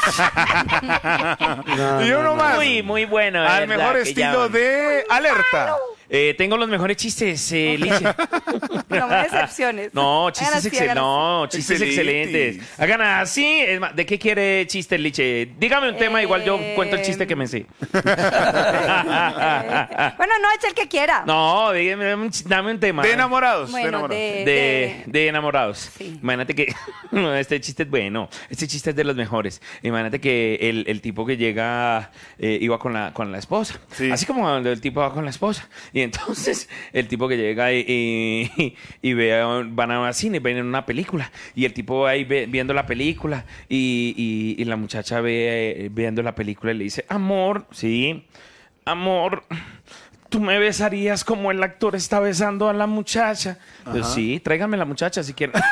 Speaker 2: Y uno más.
Speaker 5: Muy, muy bueno. de
Speaker 2: Al
Speaker 5: verdad,
Speaker 2: mejor
Speaker 5: que
Speaker 2: estilo
Speaker 5: llaman.
Speaker 2: de Alerta.
Speaker 5: Eh, tengo los mejores chistes, eh, Liche.
Speaker 3: No me decepciones.
Speaker 5: No,
Speaker 3: Hagan
Speaker 5: chistes
Speaker 3: así,
Speaker 5: excelentes.
Speaker 3: hagan
Speaker 5: No, chistes
Speaker 2: Excelentes.
Speaker 5: excelentes. Hagan así. Es más, ¿de qué quiere chistes, Liche? Dígame un tema, igual yo cuento el chiste que me sé.
Speaker 3: así. Bueno, no, echa el que quiera.
Speaker 5: No, dígame, dame un ch- dame un tema.
Speaker 2: De enamorados. de
Speaker 3: Bueno,
Speaker 2: enamorados.
Speaker 3: de-
Speaker 5: De, de enamorados.
Speaker 3: Sí.
Speaker 5: Imagínate que no, este chiste es bueno. Este chiste es de los mejores. Imagínate que el, el tipo que llega eh, iba con la, con la esposa.
Speaker 2: Sí.
Speaker 5: Así como cuando el tipo va con la esposa. Y entonces el tipo que llega y, y, y ve a- van a un cine, ven en una película. Y el tipo va ahí ve- viendo la película. Y, y- y la muchacha ve eh, viendo la película y le dice, amor, sí, amor. ¿Tú me besarías como el actor está besando a la muchacha? Yo, sí, tráigame la muchacha si quieren.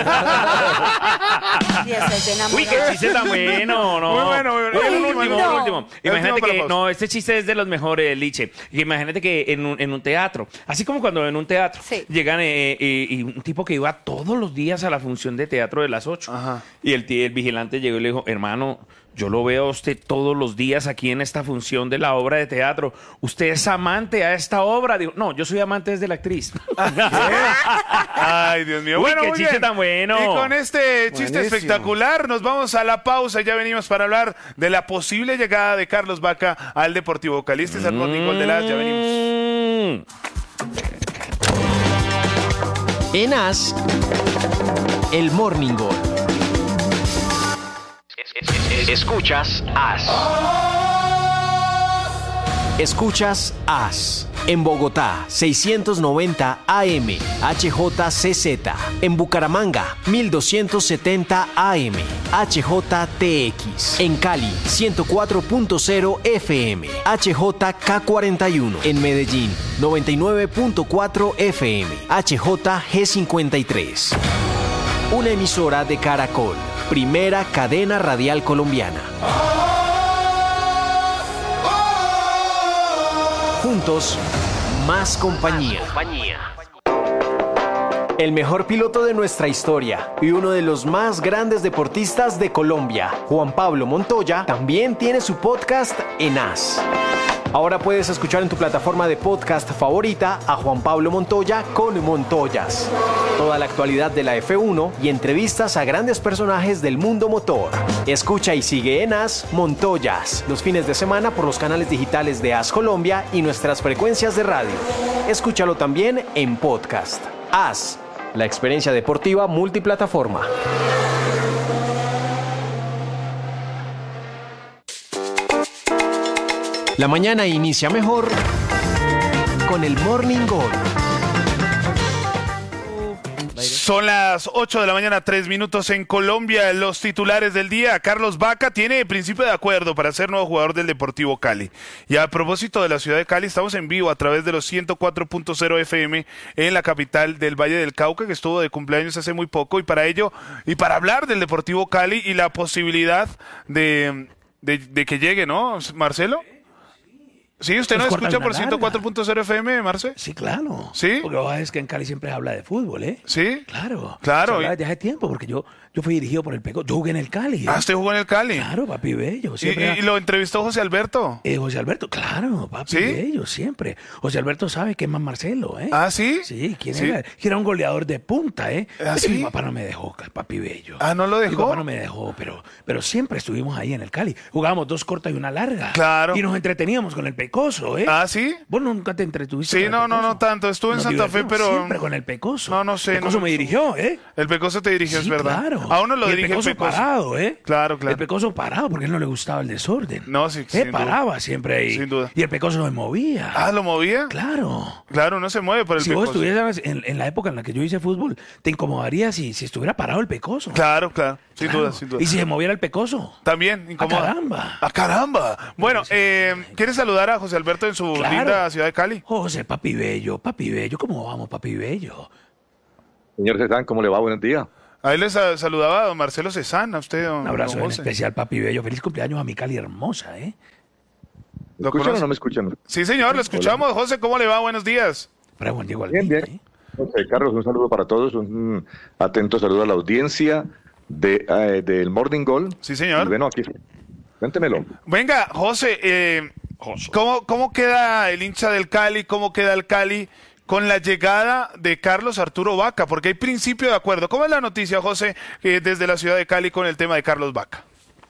Speaker 3: Y ese es de enamorado.
Speaker 5: Uy, qué chiste tan bueno, ¿no?
Speaker 2: Muy bueno, muy bueno.
Speaker 5: Uy,
Speaker 2: El
Speaker 5: un
Speaker 2: último,
Speaker 5: último,
Speaker 3: el
Speaker 5: un
Speaker 3: último.
Speaker 5: último.
Speaker 2: El
Speaker 5: Imagínate
Speaker 2: último para
Speaker 5: que,
Speaker 2: la pausa.
Speaker 5: no, este chiste es de los mejores, Liche. Imagínate que en un, en un teatro, así como cuando en un teatro,
Speaker 3: Sí.
Speaker 5: llegan eh, eh, y un tipo que iba todos los días a la función de teatro de las ocho.
Speaker 2: Ajá.
Speaker 5: Y el, tí- el vigilante llegó y le dijo, hermano, yo lo veo a usted todos los días aquí en esta función de la obra de teatro. ¿Usted es amante a esta obra? Dijo, no, yo soy amante desde la actriz.
Speaker 2: Ay, Dios mío.
Speaker 5: Uy,
Speaker 2: bueno,
Speaker 5: qué
Speaker 2: muy
Speaker 5: chiste
Speaker 2: bien.
Speaker 5: tan bueno.
Speaker 2: Y con este chiste
Speaker 4: Buenísimo.
Speaker 2: espectacular nos vamos a la pausa. Ya venimos para hablar de la posible llegada de Carlos Vaca al Deportivo Cali. Este es el Morning Gol de las. Ya venimos.
Speaker 5: Mm.
Speaker 8: En As, el Morning Gol. Escuchas As. Escuchas As. En Bogotá, seiscientos noventa A M, H J C Z. En Bucaramanga, mil doscientos setenta A M, H J T X. En Cali, ciento cuatro punto cero F M, H J K cuarenta y uno. En Medellín, noventa y nueve punto cuatro F M, H J G cincuenta y tres. Una emisora de Caracol, primera cadena radial colombiana. Juntos, más compañía. El mejor piloto de nuestra historia y uno de los más grandes deportistas de Colombia, Juan Pablo Montoya, también tiene su podcast en As. Ahora puedes escuchar en tu plataforma de podcast favorita a Juan Pablo Montoya con Montoyas. Toda la actualidad de la F uno y entrevistas a grandes personajes del mundo motor. Escucha y sigue en As Montoyas los fines de semana por los canales digitales de As Colombia y nuestras frecuencias de radio. Escúchalo también en podcast. As, la experiencia deportiva multiplataforma. La mañana inicia mejor con el Morning Gol.
Speaker 2: Son las ocho de la mañana, tres minutos en Colombia. Los titulares del día. Carlos Vaca tiene principio de acuerdo para ser nuevo jugador del Deportivo Cali. Y a propósito de la ciudad de Cali, estamos en vivo a través de los ciento cuatro punto cero F M en la capital del Valle del Cauca, que estuvo de cumpleaños hace muy poco. Y para ello, y para hablar del Deportivo Cali y la posibilidad de, de, de que llegue, ¿no, Marcelo? Sí, ¿usted no
Speaker 9: Nos cortan
Speaker 2: escucha
Speaker 9: una
Speaker 2: por ciento cuatro
Speaker 9: larga.
Speaker 2: punto cero F M, Marce?
Speaker 9: Sí, claro.
Speaker 2: ¿Sí?
Speaker 9: Porque vos sabés que en Cali siempre se habla de fútbol, ¿eh?
Speaker 2: ¿Sí?
Speaker 9: Claro.
Speaker 2: Claro.
Speaker 9: Se habla desde hace tiempo, porque yo, yo fui dirigido por el Peco. Yo jugué en el Cali. ¿eh?
Speaker 2: Ah, usted jugó en el Cali.
Speaker 9: Claro, papi bello.
Speaker 2: ¿Y,
Speaker 9: Siempre
Speaker 2: y- y lo entrevistó José Alberto?
Speaker 9: Eh, José Alberto, claro, papi
Speaker 2: ¿Sí?
Speaker 9: bello, siempre. José Alberto sabe que es más Marcelo, ¿eh?
Speaker 2: ¿Ah, sí?
Speaker 9: Sí, ¿quién
Speaker 2: Sí.
Speaker 9: era? Que era un goleador de punta, ¿eh?
Speaker 2: ¿Ah,
Speaker 9: Pero
Speaker 2: sí?
Speaker 9: Mi papá no me dejó, papi bello.
Speaker 2: Ah, ¿no lo
Speaker 9: Mi
Speaker 2: dejó?
Speaker 9: papá no me dejó, pero, pero siempre estuvimos ahí en el Cali. Jugábamos dos cortas y una larga.
Speaker 2: Claro.
Speaker 9: Y nos entreteníamos con el Pecoso, ¿eh?
Speaker 2: ¿Ah, sí?
Speaker 9: Vos nunca te entretuviste
Speaker 2: Sí,
Speaker 9: con el
Speaker 2: no, no,
Speaker 9: Pecoso?
Speaker 2: no tanto. Estuve en
Speaker 9: Nos
Speaker 2: Santa Fe,
Speaker 9: divertimos
Speaker 2: pero...
Speaker 9: Siempre con el Pecoso.
Speaker 2: No, no sé,
Speaker 9: Pecoso
Speaker 2: no-
Speaker 9: me dirigió, ¿eh?
Speaker 2: El Pecoso te dirigió,
Speaker 9: Sí,
Speaker 2: es verdad.
Speaker 9: claro.
Speaker 2: A uno lo
Speaker 9: Y el
Speaker 2: dirige el
Speaker 9: Pecoso
Speaker 2: Pecoso.
Speaker 9: parado, ¿eh?
Speaker 2: Claro, claro.
Speaker 9: El Pecoso parado porque a él no le gustaba el desorden.
Speaker 2: No, sí,
Speaker 9: Se
Speaker 2: sin
Speaker 9: paraba
Speaker 2: duda.
Speaker 9: siempre ahí.
Speaker 2: Sin duda.
Speaker 9: Y el Pecoso no se movía.
Speaker 2: Ah, ¿lo movía?
Speaker 9: Claro.
Speaker 2: Claro, no se mueve por el
Speaker 9: Si
Speaker 2: Pecoso.
Speaker 9: vos estuvieras en, en la época en la que yo hice fútbol, te incomodaría si, si estuviera parado el Pecoso.
Speaker 2: Claro, claro. Sin
Speaker 9: Claro.
Speaker 2: duda, sin duda.
Speaker 9: Y si se moviera el Pecoso.
Speaker 2: También incomoda.
Speaker 9: ¡Ah, caramba!
Speaker 2: ¡Ah, caramba! Bueno, eh, ¿quieres saludar a José Alberto en su
Speaker 9: Claro.
Speaker 2: linda ciudad de Cali?
Speaker 9: José, papi bello, papi bello. ¿Cómo vamos, papi bello?
Speaker 10: Señor Cezanne, ¿cómo le va? Buenos días.
Speaker 2: Ahí les sa- saludaba a don Marcelo Cezanne, a usted, don,
Speaker 9: Un abrazo
Speaker 2: don
Speaker 9: en
Speaker 2: José.
Speaker 9: especial, papi bello. Feliz cumpleaños a mi Cali hermosa, ¿eh?
Speaker 10: ¿Me
Speaker 2: ¿Lo
Speaker 10: escuchan
Speaker 2: conoce?
Speaker 10: o no me escuchan?
Speaker 2: Sí, señor, lo escuchamos. José, ¿cómo le va? Buenos días.
Speaker 9: Para Juan Diego
Speaker 10: Bien,
Speaker 9: Alvita,
Speaker 10: bien.
Speaker 9: ¿eh?
Speaker 10: José Carlos, un saludo para todos, un atento saludo a la audiencia de, eh, del Morning Goal.
Speaker 2: Sí, señor.
Speaker 10: Y bueno, aquí, cuéntemelo.
Speaker 2: Venga, José, eh, ¿cómo, ¿cómo queda el hincha del Cali? ¿Cómo queda el Cali con la llegada de Carlos Arturo Vaca? Porque hay principio de acuerdo. ¿Cómo es la noticia, José, eh, desde la ciudad de Cali con el tema de Carlos Vaca?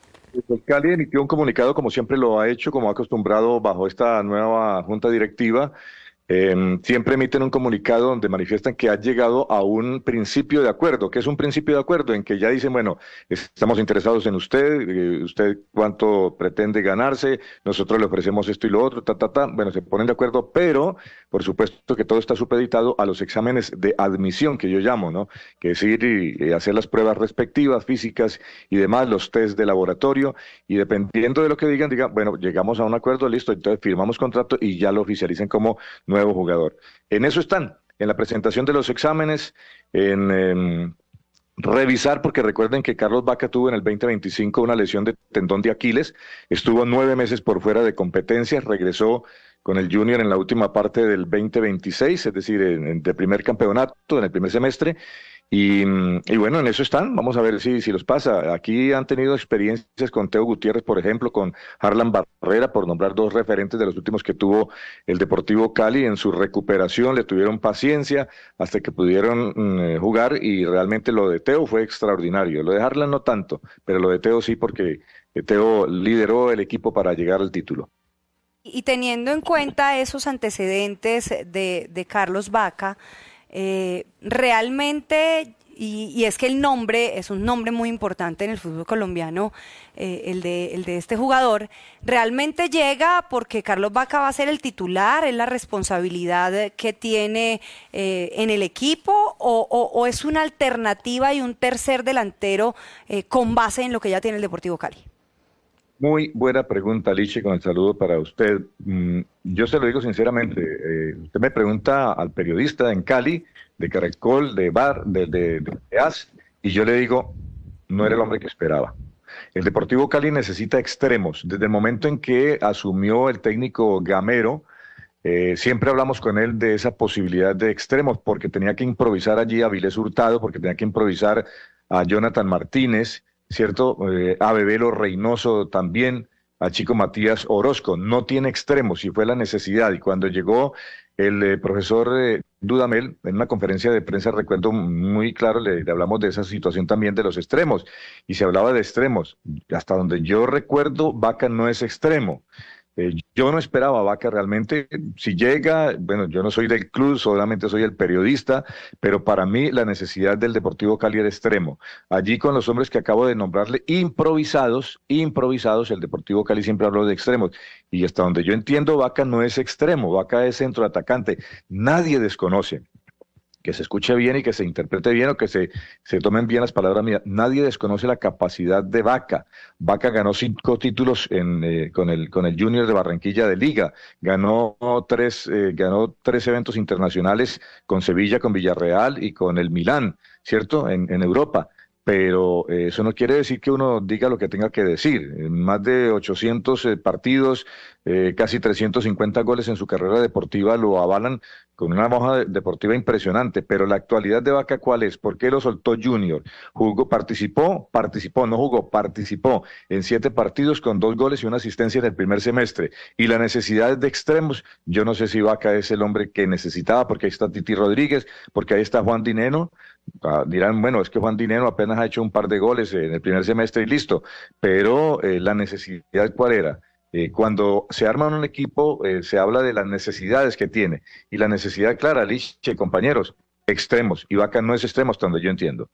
Speaker 10: El Cali emitió un comunicado, como siempre lo ha hecho, como ha acostumbrado bajo esta nueva junta directiva. Eh, siempre emiten un comunicado donde manifiestan que ha llegado a un principio de acuerdo. ¿Qué es un principio de acuerdo? En que ya dicen, bueno, estamos interesados en usted, eh, usted cuánto pretende ganarse, nosotros le ofrecemos esto y lo otro, ta, ta, ta. Bueno, se ponen de acuerdo, pero por supuesto que todo está supeditado a los exámenes de admisión, que yo llamo, ¿no? Que es ir y, y hacer las pruebas respectivas, físicas y demás, los test de laboratorio, y dependiendo de lo que digan, digan, bueno, llegamos a un acuerdo, listo, entonces firmamos contrato y ya lo oficialicen como nuevo jugador. En eso están, en la presentación de los exámenes, en, en revisar, porque recuerden que Carlos Vaca tuvo en el veinte veinticinco una lesión de tendón de Aquiles, estuvo nueve meses por fuera de competencias, regresó con el Junior en la última parte del veinte veintiséis, es decir, en, en de primer campeonato, en el primer semestre, y, y bueno, en eso están, vamos a ver si, si los pasa. Aquí han tenido experiencias con Teo Gutiérrez, por ejemplo, con Harlan Barrera, por nombrar dos referentes de los últimos que tuvo el Deportivo Cali en su recuperación, le tuvieron paciencia hasta que pudieron mm, jugar, y realmente lo de Teo fue extraordinario. Lo de Harlan no tanto, pero lo de Teo sí, porque Teo lideró el equipo para llegar al título.
Speaker 3: Y teniendo en cuenta esos antecedentes de, de Carlos Vaca, eh, realmente, y, y es que el nombre es un nombre muy importante en el fútbol colombiano, eh, el, de, el de este jugador, realmente llega porque Carlos Vaca va a ser el titular, es la responsabilidad que tiene eh, en el equipo, o, o, o es una alternativa y un tercer delantero eh, con base en lo que ya tiene el Deportivo Cali.
Speaker 10: Muy buena pregunta, Liche, con el saludo para usted. Mm, yo se lo digo sinceramente, eh, usted me pregunta al periodista en Cali, de Caracol, de Bar, de, de, de, de A S, y yo le digo, no era el hombre que esperaba. El Deportivo Cali necesita extremos. Desde el momento en que asumió el técnico Gamero, eh, siempre hablamos con él de esa posibilidad de extremos, porque tenía que improvisar allí a Vilés Hurtado, porque tenía que improvisar a Jonathan Martínez, ¿cierto? Eh, a Bebelo Reynoso también, a Chico Matías Orozco. No tiene extremos y fue la necesidad. Y cuando llegó el eh, profesor eh, Dudamel, en una conferencia de prensa, recuerdo muy claro, le, le hablamos de esa situación también de los extremos. Y se hablaba de extremos. Hasta donde yo recuerdo, Vaca no es extremo. Eh, yo no esperaba a Vaca realmente. Si llega, bueno, yo no soy del club, solamente soy el periodista, pero para mí la necesidad del Deportivo Cali era extremo. Allí con los hombres que acabo de nombrarle, improvisados, improvisados, el Deportivo Cali siempre habló de extremos. Y hasta donde yo entiendo, Vaca no es extremo, Vaca es centro atacante. Nadie desconoce. Que se escuche bien y que se interprete bien, o que se, se tomen bien las palabras mías. Nadie desconoce la capacidad de Vaca. Vaca ganó cinco títulos en, eh, con, el, con el Junior de Barranquilla de Liga. Ganó tres, eh, ganó tres eventos internacionales con Sevilla, con Villarreal y con el Milán, ¿cierto? En, en Europa. Pero eh, eso no quiere decir que uno diga lo que tenga que decir. En más de ochocientos eh, partidos, eh, casi trescientos cincuenta goles en su carrera deportiva lo avalan con una hoja de, deportiva impresionante. Pero la actualidad de Vaca, ¿cuál es? ¿Por qué lo soltó Junior? Jugó, participó, participó, no jugó, participó en siete partidos con dos goles y una asistencia en el primer semestre. Y la necesidad de extremos, yo no sé si Vaca es el hombre que necesitaba, porque ahí está Titi Rodríguez, porque ahí está Juan Dineno. Ah, dirán, bueno, es que Juan Dineno apenas ha hecho un par de goles en el primer semestre y listo, pero eh, la necesidad, ¿cuál era? Eh, cuando se arma un equipo, eh, se habla de las necesidades que tiene, y la necesidad clara, Liche, compañeros, extremos, y Vaca no es extremo hasta donde yo entiendo.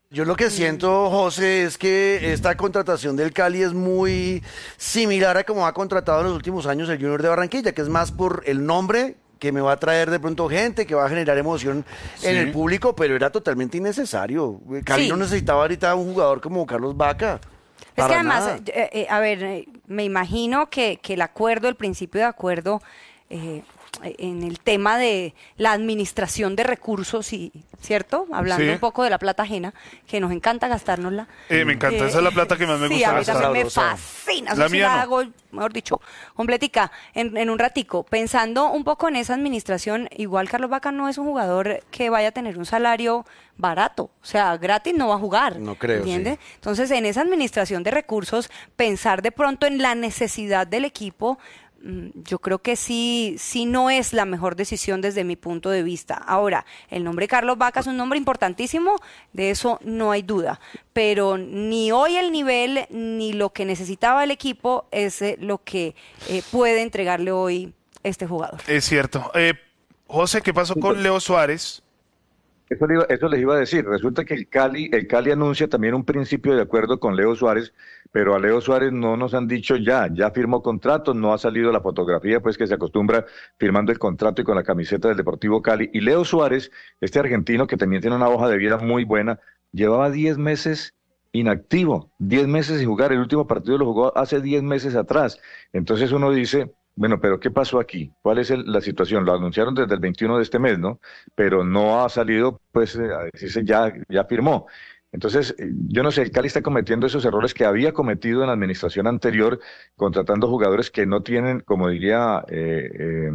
Speaker 4: Yo lo que siento, José, es que esta contratación del Cali es muy similar a como ha contratado en los últimos años el Junior de Barranquilla, que es más por el nombre que me va a traer de pronto gente, que va a generar emoción
Speaker 2: Sí.
Speaker 4: en el público, pero era totalmente innecesario. Cali
Speaker 3: Sí.
Speaker 4: no necesitaba ahorita un jugador como Carlos Vaca.
Speaker 3: Es
Speaker 4: para
Speaker 3: que además,
Speaker 4: nada.
Speaker 3: eh, eh, a ver, eh, me imagino que, que el acuerdo, el principio de acuerdo eh, en el tema de la administración de recursos, y ¿cierto? Hablando
Speaker 2: Sí.
Speaker 3: un poco de la plata ajena, que nos encanta gastárnosla.
Speaker 2: Eh, me encanta,
Speaker 3: Eh,
Speaker 2: esa es la plata que más me
Speaker 3: sí,
Speaker 2: gusta
Speaker 3: a mí
Speaker 2: gastar.
Speaker 3: también me
Speaker 4: Sabrosa.
Speaker 3: fascina.
Speaker 2: La
Speaker 3: Eso sí
Speaker 2: mía
Speaker 3: la
Speaker 2: no.
Speaker 3: hago, mejor dicho, completica, en, en un ratico. Pensando un poco en esa administración, igual Carlos Vaca no es un jugador que vaya a tener un salario barato. O sea, gratis no va a jugar.
Speaker 4: No creo,
Speaker 3: ¿entiendes?
Speaker 4: sí.
Speaker 3: Entonces, en esa administración de recursos, pensar de pronto en la necesidad del equipo, mm, yo creo que sí, sí no es la mejor decisión desde mi punto de vista. Ahora, el nombre Carlos Vaca es un nombre importantísimo, de eso no hay duda, pero ni hoy el nivel ni lo que necesitaba el equipo es eh, lo que eh, puede entregarle hoy este jugador.
Speaker 2: Es cierto. Eh, José, ¿qué pasó con Leo Suárez?
Speaker 10: Eso, le iba- eso les iba a decir. Resulta que el Cali, el Cali anuncia también un principio de acuerdo con Leo Suárez, pero a Leo Suárez no nos han dicho ya, ya firmó contrato, no ha salido la fotografía, pues que se acostumbra firmando el contrato y con la camiseta del Deportivo Cali. Y Leo Suárez, este argentino que también tiene una hoja de vida muy buena, llevaba diez meses inactivo, diez meses sin jugar. El último partido lo jugó hace diez meses atrás. Entonces uno dice, bueno, pero ¿qué pasó aquí? ¿Cuál es el- la situación? Lo anunciaron desde el veintiuno de este mes, ¿no? Pero no ha salido, pues, eh, a decirse ya, ya firmó. Entonces, eh, yo no sé, el Cali está cometiendo esos errores que había cometido en la administración anterior, contratando jugadores que no tienen, como diría eh, eh,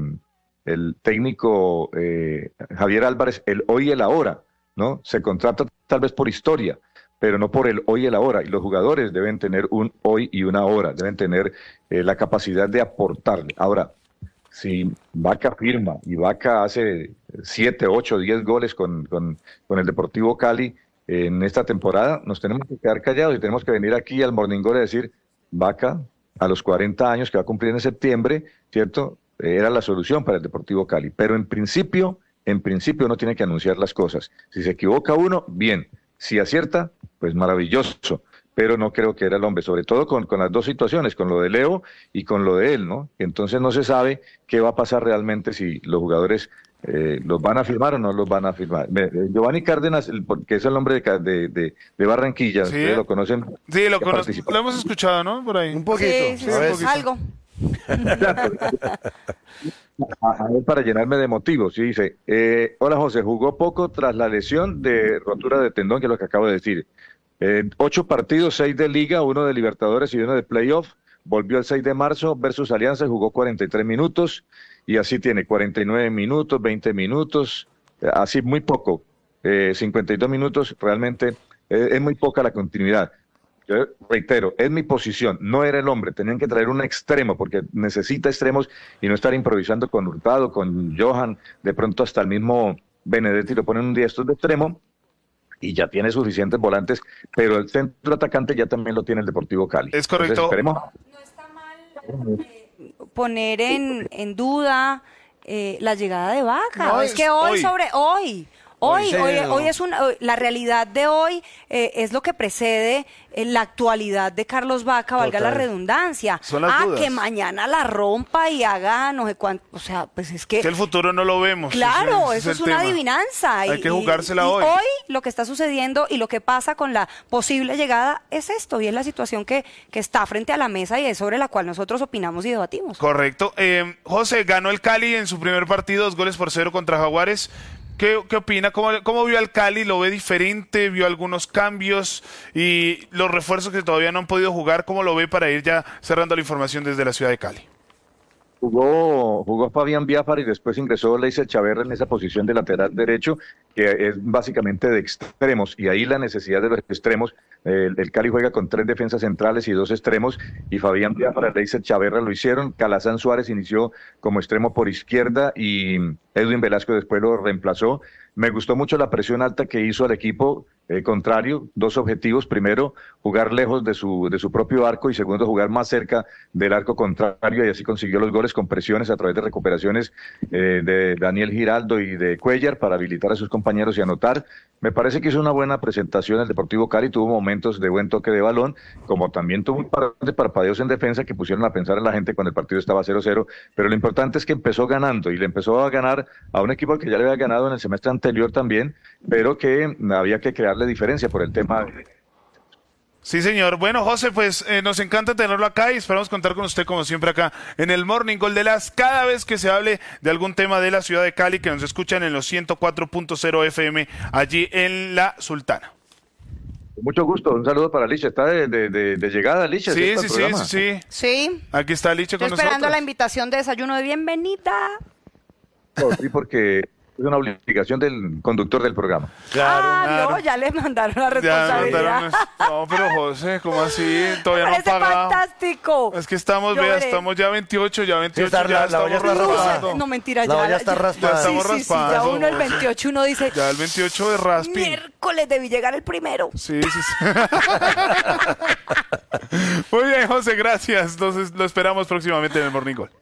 Speaker 10: el técnico eh, Javier Álvarez, el hoy y el ahora, ¿no? Se contrata tal vez por historia, pero no por el hoy y el ahora. Y los jugadores deben tener un hoy y una hora, deben tener eh, la capacidad de aportarle. Ahora, si Vaca firma y Vaca hace siete, ocho, diez goles con, con, con el Deportivo Cali en esta temporada, nos tenemos que quedar callados y tenemos que venir aquí al Morning Glory a decir, Vaca, a los cuarenta años que va a cumplir en septiembre, ¿cierto? Eh, Era la solución para el Deportivo Cali. Pero en principio, en principio uno tiene que anunciar las cosas. Si se equivoca uno, bien. Si acierta, pues maravilloso. Pero no creo que era el hombre, sobre todo con, con las dos situaciones, con lo de Leo y con lo de él, ¿no? Entonces no se sabe qué va a pasar realmente si los jugadores eh, los van a firmar o no los van a firmar. Me- eh, Giovanni Cárdenas, el- que es el hombre de, Ca- de, de- de Barranquilla,
Speaker 2: Sí.
Speaker 10: ustedes lo conocen.
Speaker 2: Sí, lo,
Speaker 10: que
Speaker 2: cono-
Speaker 10: participó.
Speaker 2: lo hemos escuchado, ¿no? Por ahí.
Speaker 4: Un poquito.
Speaker 3: Sí, sí,
Speaker 4: a ver.
Speaker 3: sí, algo.
Speaker 10: A, a ver, para llenarme de motivos, sí, dice, eh, hola José, jugó poco tras la lesión de rotura de tendón, que es lo que acabo de decir. Eh, ocho partidos, seis de Liga, uno de Libertadores y uno de Playoff. Volvió el seis de marzo versus Alianza, jugó cuarenta y tres minutos y así tiene cuarenta y nueve minutos, veinte minutos, eh, así muy poco, eh, cincuenta y dos minutos, realmente eh, es muy poca la continuidad. Yo reitero, es mi posición, no era el hombre, tenían que traer un extremo porque necesita extremos y no estar improvisando con Hurtado, con Johan, de pronto hasta el mismo Benedetti lo ponen un día estos de extremo y ya tiene suficientes volantes, pero el centro atacante ya también lo tiene el Deportivo Cali.
Speaker 2: Es correcto.
Speaker 10: Entonces, esperemos.
Speaker 3: No está mal eh, poner en, en duda eh, la llegada de Vaca.
Speaker 2: No,
Speaker 3: es
Speaker 2: es
Speaker 3: que hoy,
Speaker 2: hoy.
Speaker 3: sobre hoy. Hoy,
Speaker 4: Hoy,
Speaker 3: hoy,
Speaker 4: sí, no.
Speaker 3: hoy es una, hoy- la realidad de hoy eh, es lo que precede eh, la actualidad de Carlos Vaca, valga la
Speaker 4: Total.
Speaker 3: redundancia.
Speaker 2: Son las
Speaker 3: ah,
Speaker 2: dudas.
Speaker 3: que mañana la rompa y haga no sé cuánto, o sea, pues es que
Speaker 2: Que el futuro no lo vemos.
Speaker 3: claro,
Speaker 2: ese- ese
Speaker 3: eso es,
Speaker 2: el
Speaker 3: una
Speaker 2: tema.
Speaker 3: adivinanza.
Speaker 2: Hay
Speaker 3: y-
Speaker 2: que jugársela
Speaker 3: y- y
Speaker 2: hoy.
Speaker 3: hoy lo que está sucediendo y lo que pasa con la posible llegada es esto, y es la situación que, que está frente a la mesa y es sobre la cual nosotros opinamos y debatimos.
Speaker 2: Correcto. Eh, José, ganó el Cali en su primer partido, dos goles por cero contra Jaguares. ¿Qué, qué opina? ¿Cómo, ¿Cómo vio al Cali? ¿Lo ve diferente? ¿Vio algunos cambios? Y los refuerzos que todavía no han podido jugar, ¿cómo lo ve para ir ya cerrando la información desde la ciudad de Cali?
Speaker 10: Jugó, jugó Fabián Biafar y después ingresó Leiser Chaverra en esa posición de lateral derecho, que es básicamente de extremos, y ahí la necesidad de los extremos. El, el Cali juega con tres defensas centrales y dos extremos, y Fabián Biafar y Leiser Chaverra lo hicieron. Calazán Suárez inició como extremo por izquierda y Edwin Velasco después lo reemplazó. Me gustó mucho la presión alta que hizo al equipo eh, contrario. Dos objetivos. Primero, jugar lejos de su, de su propio arco y segundo, jugar más cerca del arco contrario y así consiguió los goles con presiones a través de recuperaciones eh, de Daniel Giraldo y de Cuellar para habilitar a sus compañeros y anotar. Me parece que hizo una buena presentación el Deportivo Cali, tuvo momentos de buen toque de balón, como también tuvo un par de parpadeos en defensa que pusieron a pensar en la gente cuando el partido estaba cero cero, pero lo importante es que empezó ganando y le empezó a ganar a un equipo al que ya le había ganado en el semestre anterior también, pero que había que crearle diferencia por el tema de...
Speaker 2: Sí, señor. Bueno, José, pues eh, nos encanta tenerlo acá y esperamos contar con usted como siempre acá en el Morning Gol de las, cada vez que se hable de algún tema de la ciudad de Cali, que nos escuchan en los ciento cuatro punto cero F M allí en La Sultana.
Speaker 10: Mucho gusto, un saludo para Licha. Está de, de, de, de llegada, Licha.
Speaker 2: Sí, sí, sí, sí, sí.
Speaker 3: Sí.
Speaker 2: Aquí está Licha con
Speaker 3: Estoy esperando
Speaker 2: nosotros.
Speaker 3: la invitación de desayuno de bienvenida.
Speaker 10: Sí, porque es una obligación del conductor del programa.
Speaker 2: Claro,
Speaker 3: ah,
Speaker 2: claro.
Speaker 3: no, ya le mandaron la
Speaker 2: Ya
Speaker 3: responsabilidad.
Speaker 2: mandaron- No, pero José, ¿cómo así? Todavía
Speaker 3: Me
Speaker 2: no han
Speaker 3: parece
Speaker 2: pagado.
Speaker 3: fantástico.
Speaker 2: Es que estamos,
Speaker 3: Yo
Speaker 2: vea,
Speaker 3: veré.
Speaker 2: estamos ya veintiocho, ya veintiocho,
Speaker 4: está-
Speaker 2: ya
Speaker 4: la- la olla
Speaker 2: estamos
Speaker 4: está raspada.
Speaker 2: raspando.
Speaker 3: No, mentira,
Speaker 4: La
Speaker 3: ya.
Speaker 4: olla está
Speaker 3: ya-
Speaker 4: raspada.
Speaker 2: Ya estamos
Speaker 3: sí, sí, sí, ya
Speaker 2: raspando,
Speaker 3: uno el
Speaker 2: José.
Speaker 3: veintiocho uno dice,
Speaker 2: Ya el veintiocho de rasping.
Speaker 3: miércoles debí llegar el primero.
Speaker 2: Sí, sí, sí. Muy bien, José, gracias. Entonces lo esperamos próximamente en el Morning Call.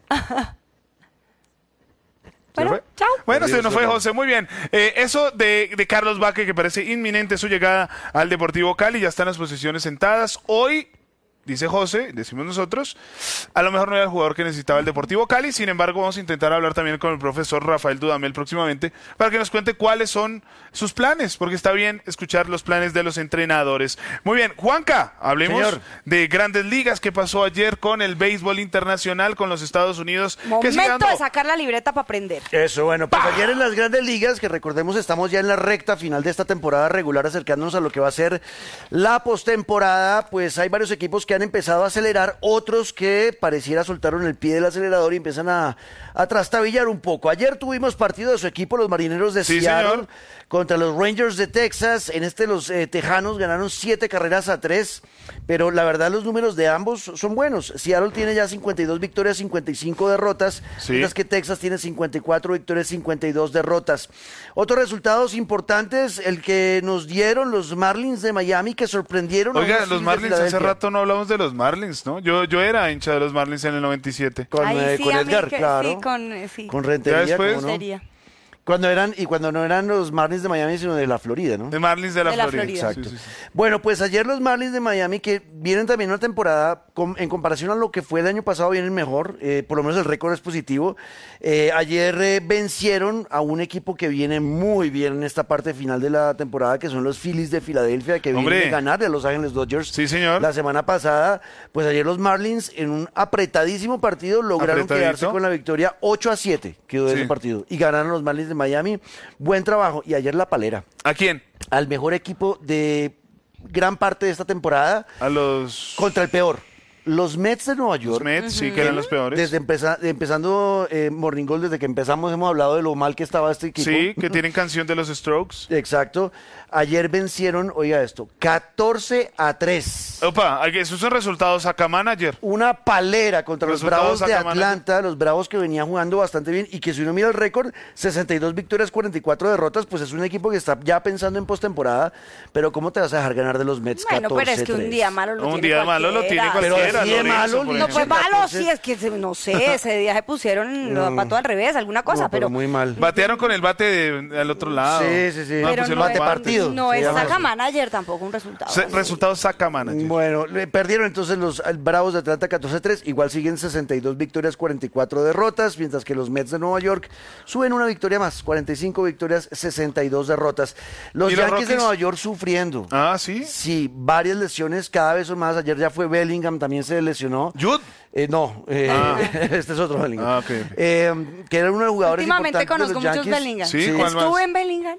Speaker 3: Bueno,
Speaker 2: fue?
Speaker 3: chao.
Speaker 2: Bueno, se nos fue José, muy bien. Eh, eso de, de Carlos Vaque, que parece inminente su llegada al Deportivo Cali, ya están las posiciones sentadas. Hoy, dice José, decimos nosotros, a lo mejor no era el jugador que necesitaba el Deportivo Cali, sin embargo vamos a intentar hablar también con el profesor Rafael Dudamel próximamente para que nos cuente cuáles son sus planes, porque está bien escuchar los planes de los entrenadores. Muy bien, Juanca, hablemos
Speaker 4: Señor.
Speaker 2: de Grandes Ligas, que pasó ayer con el béisbol internacional con los Estados Unidos. que sigue
Speaker 3: Momento
Speaker 2: dando-
Speaker 3: de sacar la libreta para aprender.
Speaker 4: Eso, bueno, pues ayer en las Grandes Ligas, que recordemos estamos ya en la recta final de esta temporada regular, acercándonos a lo que va a ser la postemporada, pues hay varios equipos que han empezado a acelerar, otros que pareciera soltaron el pie del acelerador y empiezan a, a trastabillar un poco. Ayer tuvimos partido de su equipo, los Marineros de
Speaker 2: Sí,
Speaker 4: Seattle,
Speaker 2: señor.
Speaker 4: contra los Rangers de Texas. En este los eh, Tejanos ganaron siete carreras a tres, pero la verdad los números de ambos son buenos. Seattle tiene ya cincuenta y dos victorias, cincuenta y cinco derrotas,
Speaker 2: Sí.
Speaker 4: mientras que Texas tiene cincuenta y cuatro victorias, cincuenta y dos derrotas. Otros resultados importantes, el que nos dieron los Marlins de Miami, que sorprendieron a
Speaker 2: Oiga,
Speaker 4: unos
Speaker 2: los
Speaker 4: Phillies de
Speaker 2: Marlins, hace
Speaker 4: Filadelfia.
Speaker 2: rato no hablamos de los Marlins, ¿no? Yo, yo era hincha de los Marlins en el noventa y siete.
Speaker 4: Con,
Speaker 3: Ahí
Speaker 4: eh,
Speaker 3: sí,
Speaker 4: con
Speaker 3: a mí
Speaker 4: Edgar,
Speaker 3: que-
Speaker 4: claro.
Speaker 3: sí, con, eh, sí.
Speaker 4: Con Rentería,
Speaker 2: Ya después-
Speaker 4: ¿cómo no?
Speaker 3: Sería.
Speaker 4: Cuando eran, y cuando no eran los Marlins de Miami, sino de la Florida, ¿no?
Speaker 2: De Marlins de la,
Speaker 3: De la
Speaker 2: Florida.
Speaker 3: Florida.
Speaker 4: Exacto.
Speaker 2: Sí, sí, sí.
Speaker 4: Bueno, pues ayer los Marlins de Miami, que vienen también una temporada, com- en comparación a lo que fue el año pasado, vienen mejor, eh, por lo menos el récord es positivo. Eh, ayer eh, vencieron a un equipo que viene muy bien en esta parte final de la temporada, que son los Phillies de Filadelfia, que
Speaker 2: Hombre.
Speaker 4: vienen a ganar de Los Ángeles Dodgers.
Speaker 2: Sí, señor.
Speaker 4: La semana pasada, pues ayer los Marlins, en un apretadísimo partido, lograron
Speaker 2: Apretadito.
Speaker 4: quedarse con la victoria ocho a siete, quedó de
Speaker 2: Sí.
Speaker 4: ese partido, y ganaron los Marlins de Miami. Buen trabajo. Y ayer la palera
Speaker 2: ¿A quién?
Speaker 4: al mejor equipo de gran parte de esta temporada
Speaker 2: A los,
Speaker 4: contra el peor. Los Mets de Nueva
Speaker 2: los
Speaker 4: York.
Speaker 2: Mets, sí, que eran los peores.
Speaker 4: Desde empeza- empezando eh, Morning Gold, desde que empezamos hemos hablado de lo mal que estaba este equipo.
Speaker 2: Sí, que tienen canción de los Strokes.
Speaker 4: Exacto. Ayer vencieron, oiga esto, catorce a tres.
Speaker 2: Opa, hay que- esos son resultados acá manager.
Speaker 4: Una palera contra los
Speaker 2: Resultados
Speaker 4: Bravos de
Speaker 2: acá,
Speaker 4: Atlanta, los Bravos que venían jugando bastante bien y que si uno mira el récord, sesenta y dos victorias, cuarenta y cuatro derrotas, pues es un equipo que está ya pensando en postemporada, pero ¿cómo te vas a dejar ganar de los Mets
Speaker 3: Bueno,
Speaker 4: catorce
Speaker 3: pero es que un día malo lo
Speaker 2: Un
Speaker 3: tiene
Speaker 2: día malo lo tiene
Speaker 3: cualquiera.
Speaker 4: Pero
Speaker 2: cualquiera.
Speaker 4: así de
Speaker 2: Lorenzo,
Speaker 4: malo,
Speaker 2: por
Speaker 4: Licha.
Speaker 3: No, pues
Speaker 2: ejemplo.
Speaker 3: malo,
Speaker 4: catorce.
Speaker 3: sí, es que se- no sé, ese día se pusieron los zapatos al revés, alguna cosa,
Speaker 4: No, pero
Speaker 3: pero,
Speaker 4: muy mal.
Speaker 2: Batearon con el bate de- al otro lado.
Speaker 4: Sí, sí, sí.
Speaker 2: No,
Speaker 3: pero
Speaker 2: pusieron
Speaker 3: no,
Speaker 4: bate
Speaker 3: es,
Speaker 2: guantes.
Speaker 4: partido.
Speaker 3: no
Speaker 4: se
Speaker 3: es
Speaker 4: llama
Speaker 3: saca
Speaker 4: eso.
Speaker 3: manager tampoco un resultado.
Speaker 2: Se-
Speaker 3: así.
Speaker 2: Resultados saca manager.
Speaker 4: Bueno, le perdieron entonces los eh, Bravos de Atlanta catorce a tres, igual siguen sesenta y dos victorias, cuarenta y cuatro derrotas, mientras que los Mets de Nueva York suben una victoria más, cuarenta y cinco victorias, sesenta y dos derrotas. Los
Speaker 2: ¿Y los
Speaker 4: Yankees de
Speaker 2: Rockies?
Speaker 4: Nueva York sufriendo.
Speaker 2: Ah, sí.
Speaker 4: Sí, varias lesiones, cada vez son más. Ayer ya fue Bellingham, también se lesionó.
Speaker 2: Jude.
Speaker 4: Eh, no, eh, este es otro Bellingham.
Speaker 2: Ah, ok, ok.
Speaker 4: Eh, que era uno de los jugadores
Speaker 3: Últimamente
Speaker 4: importantes de
Speaker 3: conozco
Speaker 4: los
Speaker 3: muchos
Speaker 4: Yankees.
Speaker 3: Bellingham.
Speaker 2: Sí, ¿cuál más?
Speaker 3: Estuve en Bellingham.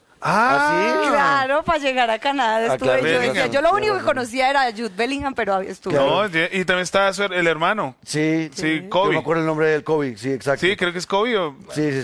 Speaker 2: Ah,
Speaker 4: ¿sí?
Speaker 3: Claro, para llegar a Canadá
Speaker 4: Ah,
Speaker 3: estuve.
Speaker 4: claro,
Speaker 3: yo, decía,
Speaker 2: Bellingham.
Speaker 3: yo lo único que conocía era Jude Bellingham, pero estuve.
Speaker 2: No, y también está su- el hermano.
Speaker 4: Sí,
Speaker 2: Sí,
Speaker 4: Yo
Speaker 2: Kobe.
Speaker 4: me acuerdo el nombre del Kobe, sí, exacto.
Speaker 2: Sí, creo que es Kobe o...
Speaker 4: Sí, sí, sí.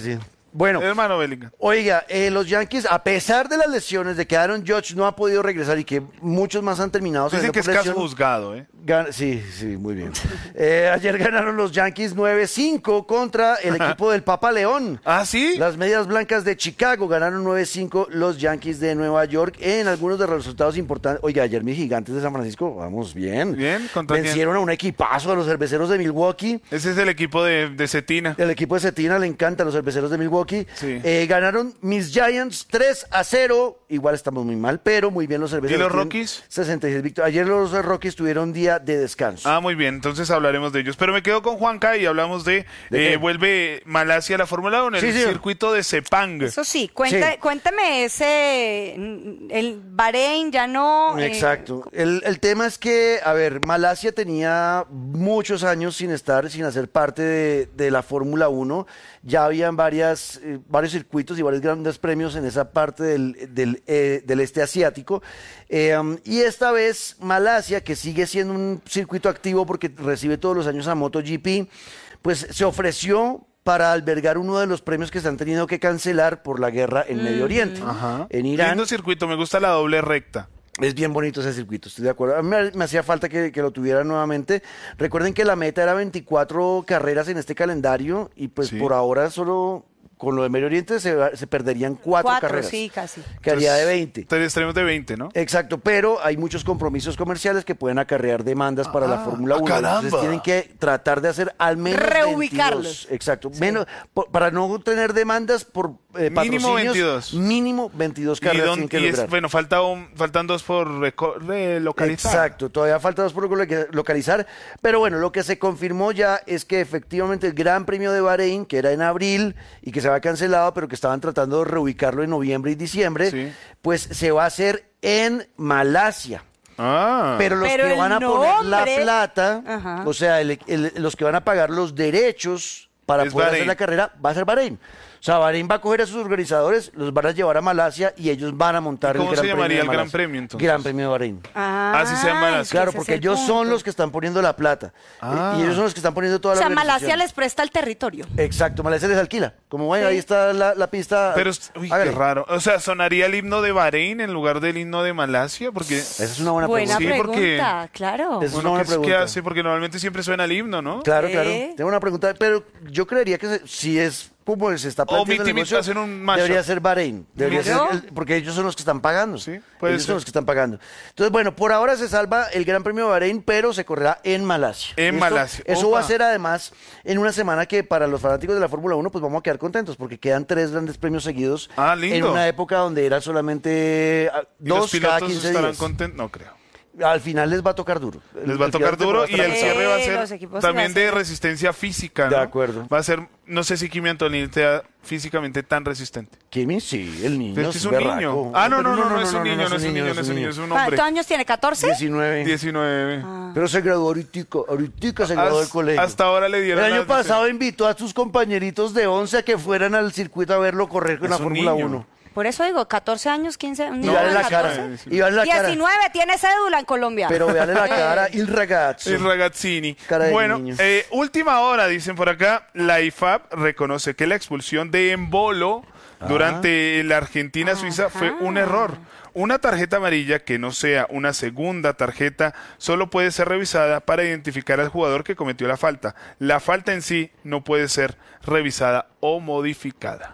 Speaker 4: Bueno,
Speaker 2: hermano Bellingham.
Speaker 4: Oiga, eh, los Yankees, a pesar de las lesiones de que Aaron Judge no ha podido regresar y que muchos más han terminado
Speaker 2: Dicen
Speaker 4: saliendo
Speaker 2: que es
Speaker 4: por
Speaker 2: caso
Speaker 4: lesión,
Speaker 2: juzgado, ¿eh?
Speaker 4: gan- sí, sí, muy bien. Eh, ayer ganaron los Yankees nueve cinco contra el equipo del Papa León.
Speaker 2: ¿Ah, sí?
Speaker 4: Las Medias Blancas de Chicago ganaron nueve cinco los Yankees de Nueva York en algunos de los resultados importantes. Oiga, ayer mis Gigantes de San Francisco, vamos bien.
Speaker 2: Bien, ¿contra quién?
Speaker 4: Vencieron a un equipazo, a los Cerveceros de Milwaukee.
Speaker 2: Ese es el equipo de, de Cetina.
Speaker 4: El equipo de Cetina le encanta a los Cerveceros de Milwaukee.
Speaker 2: Sí.
Speaker 4: Eh, ganaron mis Giants tres a cero. Igual estamos muy mal, pero muy bien los Cerveceros.
Speaker 2: ¿Y los
Speaker 4: Tienen
Speaker 2: Rockies?
Speaker 4: sesenta y seis victorias. Ayer los Rockies tuvieron día de descanso.
Speaker 2: Ah, muy bien, entonces hablaremos de ellos. Pero me quedo con Juanca y hablamos de,
Speaker 4: ¿De
Speaker 2: eh,
Speaker 4: qué?
Speaker 2: vuelve Malasia a la Fórmula uno,
Speaker 4: Sí,
Speaker 2: el
Speaker 4: señor.
Speaker 2: circuito de Sepang.
Speaker 3: Eso sí, cuenta,
Speaker 4: Sí.
Speaker 3: cuéntame ese, el Bahrein ya no... eh,
Speaker 4: Exacto. El, el tema es que, a ver, Malasia tenía muchos años sin estar, sin hacer parte de, de la Fórmula uno. Ya habían varias, eh, varios circuitos y varios grandes premios en esa parte del, del, eh, del este asiático. Eh, um, y esta vez Malasia, que sigue siendo un circuito activo porque recibe todos los años a MotoGP, pues se ofreció para albergar uno de los premios que se han tenido que cancelar por la guerra en Medio Oriente.
Speaker 2: Ajá.
Speaker 4: En Irán.
Speaker 2: Lindo circuito, me gusta la doble recta.
Speaker 4: Es bien bonito ese circuito, estoy de acuerdo. A mí me, me hacía falta que, que lo tuviera nuevamente. Recuerden que la meta era veinticuatro carreras en este calendario y pues
Speaker 2: Sí.
Speaker 4: por ahora solo con lo de Medio Oriente se, va- se perderían cuatro,
Speaker 3: Cuatro,
Speaker 4: carreras.
Speaker 3: sí, casi.
Speaker 4: Quedaría de veinte.
Speaker 2: Entonces tenemos de veinte, ¿no?
Speaker 4: Exacto, pero hay muchos compromisos comerciales que pueden acarrear demandas para la Fórmula
Speaker 2: ah,
Speaker 4: uno.
Speaker 2: caramba.
Speaker 4: Entonces tienen que tratar de hacer al menos
Speaker 3: Reubicarlos.
Speaker 4: veintidós. Exacto, menos, por- para no tener demandas por eh,
Speaker 2: Mínimo
Speaker 4: patrocinios,
Speaker 2: veintidós.
Speaker 4: Mínimo veintidós
Speaker 2: Y,
Speaker 4: carreras
Speaker 2: don-
Speaker 4: tienen que
Speaker 2: y es-
Speaker 4: lograr.
Speaker 2: bueno, falta un- faltan dos por reco- relocalizar.
Speaker 4: Exacto, todavía falta dos por loca- localizar, pero bueno, lo que se confirmó ya es que efectivamente el Gran Premio de Bahrein, que era en abril y que se había cancelado, pero que estaban tratando de reubicarlo en noviembre y diciembre,
Speaker 2: Sí.
Speaker 4: pues se va a hacer en Malasia.
Speaker 2: Ah.
Speaker 4: Pero los
Speaker 3: Pero
Speaker 4: que
Speaker 3: el
Speaker 4: van a poner la
Speaker 3: nombre-
Speaker 4: plata,
Speaker 3: Ajá.
Speaker 4: o sea, el- el- los que van a pagar los derechos para
Speaker 2: Es
Speaker 4: poder
Speaker 2: Bahrein.
Speaker 4: hacer la carrera, va a ser Bahrein. O sea, Bahrein va a coger a sus organizadores, los van a llevar a Malasia y ellos van a montar
Speaker 2: ¿Y cómo
Speaker 4: el Gran
Speaker 2: se
Speaker 4: Premio
Speaker 2: llamaría
Speaker 4: de
Speaker 2: el Gran
Speaker 4: Malasia.
Speaker 2: Premio, entonces?
Speaker 4: Gran Premio de Bahrein.
Speaker 3: Ah,
Speaker 2: Así se llama Malasia.
Speaker 3: es que
Speaker 4: Claro,
Speaker 3: ese
Speaker 4: porque
Speaker 3: es el
Speaker 4: ellos son
Speaker 3: punto.
Speaker 4: los que están poniendo la plata.
Speaker 2: Ah.
Speaker 4: Y ellos son los que están poniendo toda
Speaker 3: O
Speaker 4: la
Speaker 3: sea,
Speaker 4: organización.
Speaker 3: Malasia les presta el territorio.
Speaker 4: Exacto, Malasia les alquila. Como bueno,
Speaker 3: Sí.
Speaker 4: ahí está la, la pista.
Speaker 2: Pero, es- uy,
Speaker 4: Hágale.
Speaker 2: qué raro. O sea, ¿sonaría el himno de Bahrein en lugar del himno de Malasia? Porque
Speaker 4: Esa es una buena,
Speaker 3: Buena
Speaker 4: pregunta.
Speaker 2: Sí, porque-
Speaker 3: pregunta, claro.
Speaker 4: Es una
Speaker 2: uno
Speaker 4: buena
Speaker 2: que, que
Speaker 4: pregunta.
Speaker 2: hace, porque normalmente siempre suena el himno, ¿no?
Speaker 4: Claro,
Speaker 3: Sí.
Speaker 4: claro. Tengo una pregunta, pero yo creería que se- si es como se está planteando el
Speaker 2: Miti Miti
Speaker 4: negocio,
Speaker 2: hacen un mashup.
Speaker 4: debería ser Bahrein. Debería ser
Speaker 3: Claro.
Speaker 4: el- porque ellos son los que están pagando.
Speaker 2: Sí, puede
Speaker 4: ellos
Speaker 2: ser.
Speaker 4: son los que están pagando. Entonces, bueno, por ahora se salva el Gran Premio de Bahrein, pero se correrá en Malasia.
Speaker 2: En
Speaker 4: Esto-
Speaker 2: Malasia.
Speaker 4: Eso
Speaker 2: Opa.
Speaker 4: va a ser además en una semana que para los fanáticos de la Fórmula uno pues vamos a quedar contentos porque quedan tres grandes premios seguidos
Speaker 2: Ah, lindo.
Speaker 4: en una época donde era solamente ah,
Speaker 2: ¿Y los
Speaker 4: dos cada
Speaker 2: pilotos
Speaker 4: quince
Speaker 2: estarán
Speaker 4: días.
Speaker 2: contentos? No creo.
Speaker 4: Al final les va a tocar duro.
Speaker 2: Les
Speaker 4: El-
Speaker 2: va a
Speaker 4: el
Speaker 2: tocar
Speaker 4: final de
Speaker 2: duro
Speaker 4: temporada
Speaker 2: y el
Speaker 4: estará
Speaker 2: cierre va a
Speaker 3: Sí,
Speaker 2: ser
Speaker 3: los equipos
Speaker 2: también
Speaker 3: se
Speaker 2: de
Speaker 3: hacen.
Speaker 2: resistencia física, ¿no?
Speaker 4: De acuerdo.
Speaker 2: Va a ser, no sé si Kimi Antonini sea físicamente tan resistente.
Speaker 4: Kimi, sí, el niño.
Speaker 2: Pero es que es un
Speaker 4: berraco.
Speaker 2: niño. Ah, no,
Speaker 4: Pero
Speaker 2: no, no, no, es un niño, no es un niño, no es un niño, es un hombre.
Speaker 3: ¿Cuántos años tiene? ¿catorce?
Speaker 4: diecinueve.
Speaker 2: diecinueve.
Speaker 4: Pero se graduó ahorita, ahorita se graduó del
Speaker 2: Has-
Speaker 4: colegio.
Speaker 2: Hasta ahora le dieron
Speaker 4: El año
Speaker 2: las-
Speaker 4: pasado invitó a sus compañeritos de once a que fueran al circuito a verlo correr con
Speaker 2: Es
Speaker 4: la
Speaker 2: un
Speaker 4: Fórmula
Speaker 2: niño.
Speaker 4: uno.
Speaker 3: Por eso digo, catorce años, quince, un
Speaker 4: Y
Speaker 3: niño
Speaker 4: veanle
Speaker 3: de
Speaker 4: la cara.
Speaker 3: catorce.
Speaker 4: Y veanle la cara.
Speaker 3: diecinueve, tiene cédula en Colombia.
Speaker 4: Pero veanle la cara, il ragazzo.
Speaker 2: El ragazzini.
Speaker 4: Cara de
Speaker 2: Bueno,
Speaker 4: niño.
Speaker 2: eh, última hora, dicen por acá, la I F A B reconoce que la expulsión de Embolo
Speaker 4: Ah.
Speaker 2: durante la Argentina-Suiza fue un error. Una tarjeta amarilla que no sea una segunda tarjeta solo puede ser revisada para identificar al jugador que cometió la falta. La falta en sí no puede ser revisada o modificada.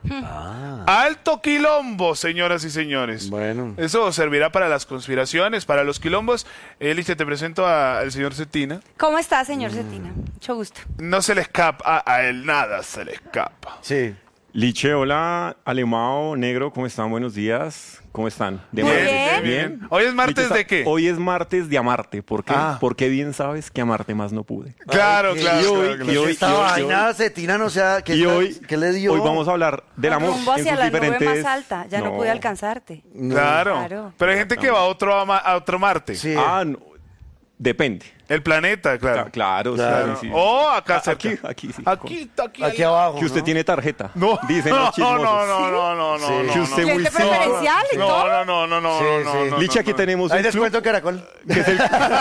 Speaker 2: Alto quilombo, señoras y señores.
Speaker 4: Bueno.
Speaker 2: Eso servirá para las conspiraciones, para los quilombos. Elige, te presento a- al señor Cetina.
Speaker 3: ¿Cómo está, señor Cetina? Mucho gusto.
Speaker 2: No se le escapa, a, a él nada se le escapa.
Speaker 4: Sí.
Speaker 11: Liche, hola, Alemao, Negro, ¿cómo están? Buenos días, ¿cómo están? De
Speaker 3: Muy
Speaker 11: martes,
Speaker 3: bien.
Speaker 2: Hoy es martes
Speaker 11: Liche,
Speaker 2: de qué?
Speaker 11: Hoy es martes de amarte, ¿por qué?
Speaker 2: Ah.
Speaker 11: Porque bien sabes que amarte más no pude.
Speaker 2: Claro,
Speaker 4: Ay,
Speaker 2: claro,
Speaker 11: y hoy-
Speaker 2: claro, claro.
Speaker 11: y hoy-
Speaker 4: Esta
Speaker 11: y hoy-
Speaker 4: vaina, Cetina, no sea, ¿qué,
Speaker 11: Y
Speaker 4: está-
Speaker 11: hoy,
Speaker 4: qué le dio?
Speaker 11: hoy vamos a hablar del amor
Speaker 3: Rumbo
Speaker 11: en
Speaker 3: hacia
Speaker 11: sus
Speaker 3: la nube
Speaker 11: diferentes...
Speaker 3: más alta. Ya no, pude alcanzarte.
Speaker 2: Claro.
Speaker 3: Claro.
Speaker 2: Pero hay gente que va a otro, ama- a otro Marte.
Speaker 4: Sí.
Speaker 11: Ah, no. Depende.
Speaker 2: El planeta, claro.
Speaker 11: Cla- Claro,
Speaker 4: Claro.
Speaker 11: sí, sí.
Speaker 2: O acá
Speaker 11: Ah,
Speaker 2: cerca.
Speaker 11: aquí, aquí, sí.
Speaker 2: Aquí, aquí,
Speaker 4: Aquí abajo.
Speaker 11: Que usted
Speaker 4: ¿no?
Speaker 11: tiene tarjeta.
Speaker 2: No,
Speaker 11: Dicen
Speaker 2: no,
Speaker 11: los chismosos.
Speaker 2: no, no, no, no, no,
Speaker 4: Sí.
Speaker 2: no,
Speaker 11: Que
Speaker 2: no,
Speaker 11: usted
Speaker 2: no.
Speaker 11: muy
Speaker 3: ¿Cliente preferencial y
Speaker 2: No,
Speaker 3: todo?
Speaker 2: no, no, no, no,
Speaker 4: Sí,
Speaker 2: no,
Speaker 4: sí.
Speaker 2: no,
Speaker 11: Licha,
Speaker 2: no,
Speaker 11: aquí
Speaker 2: no.
Speaker 11: tenemos
Speaker 4: Hay
Speaker 11: un club
Speaker 4: descuento Caracol.
Speaker 11: que es el...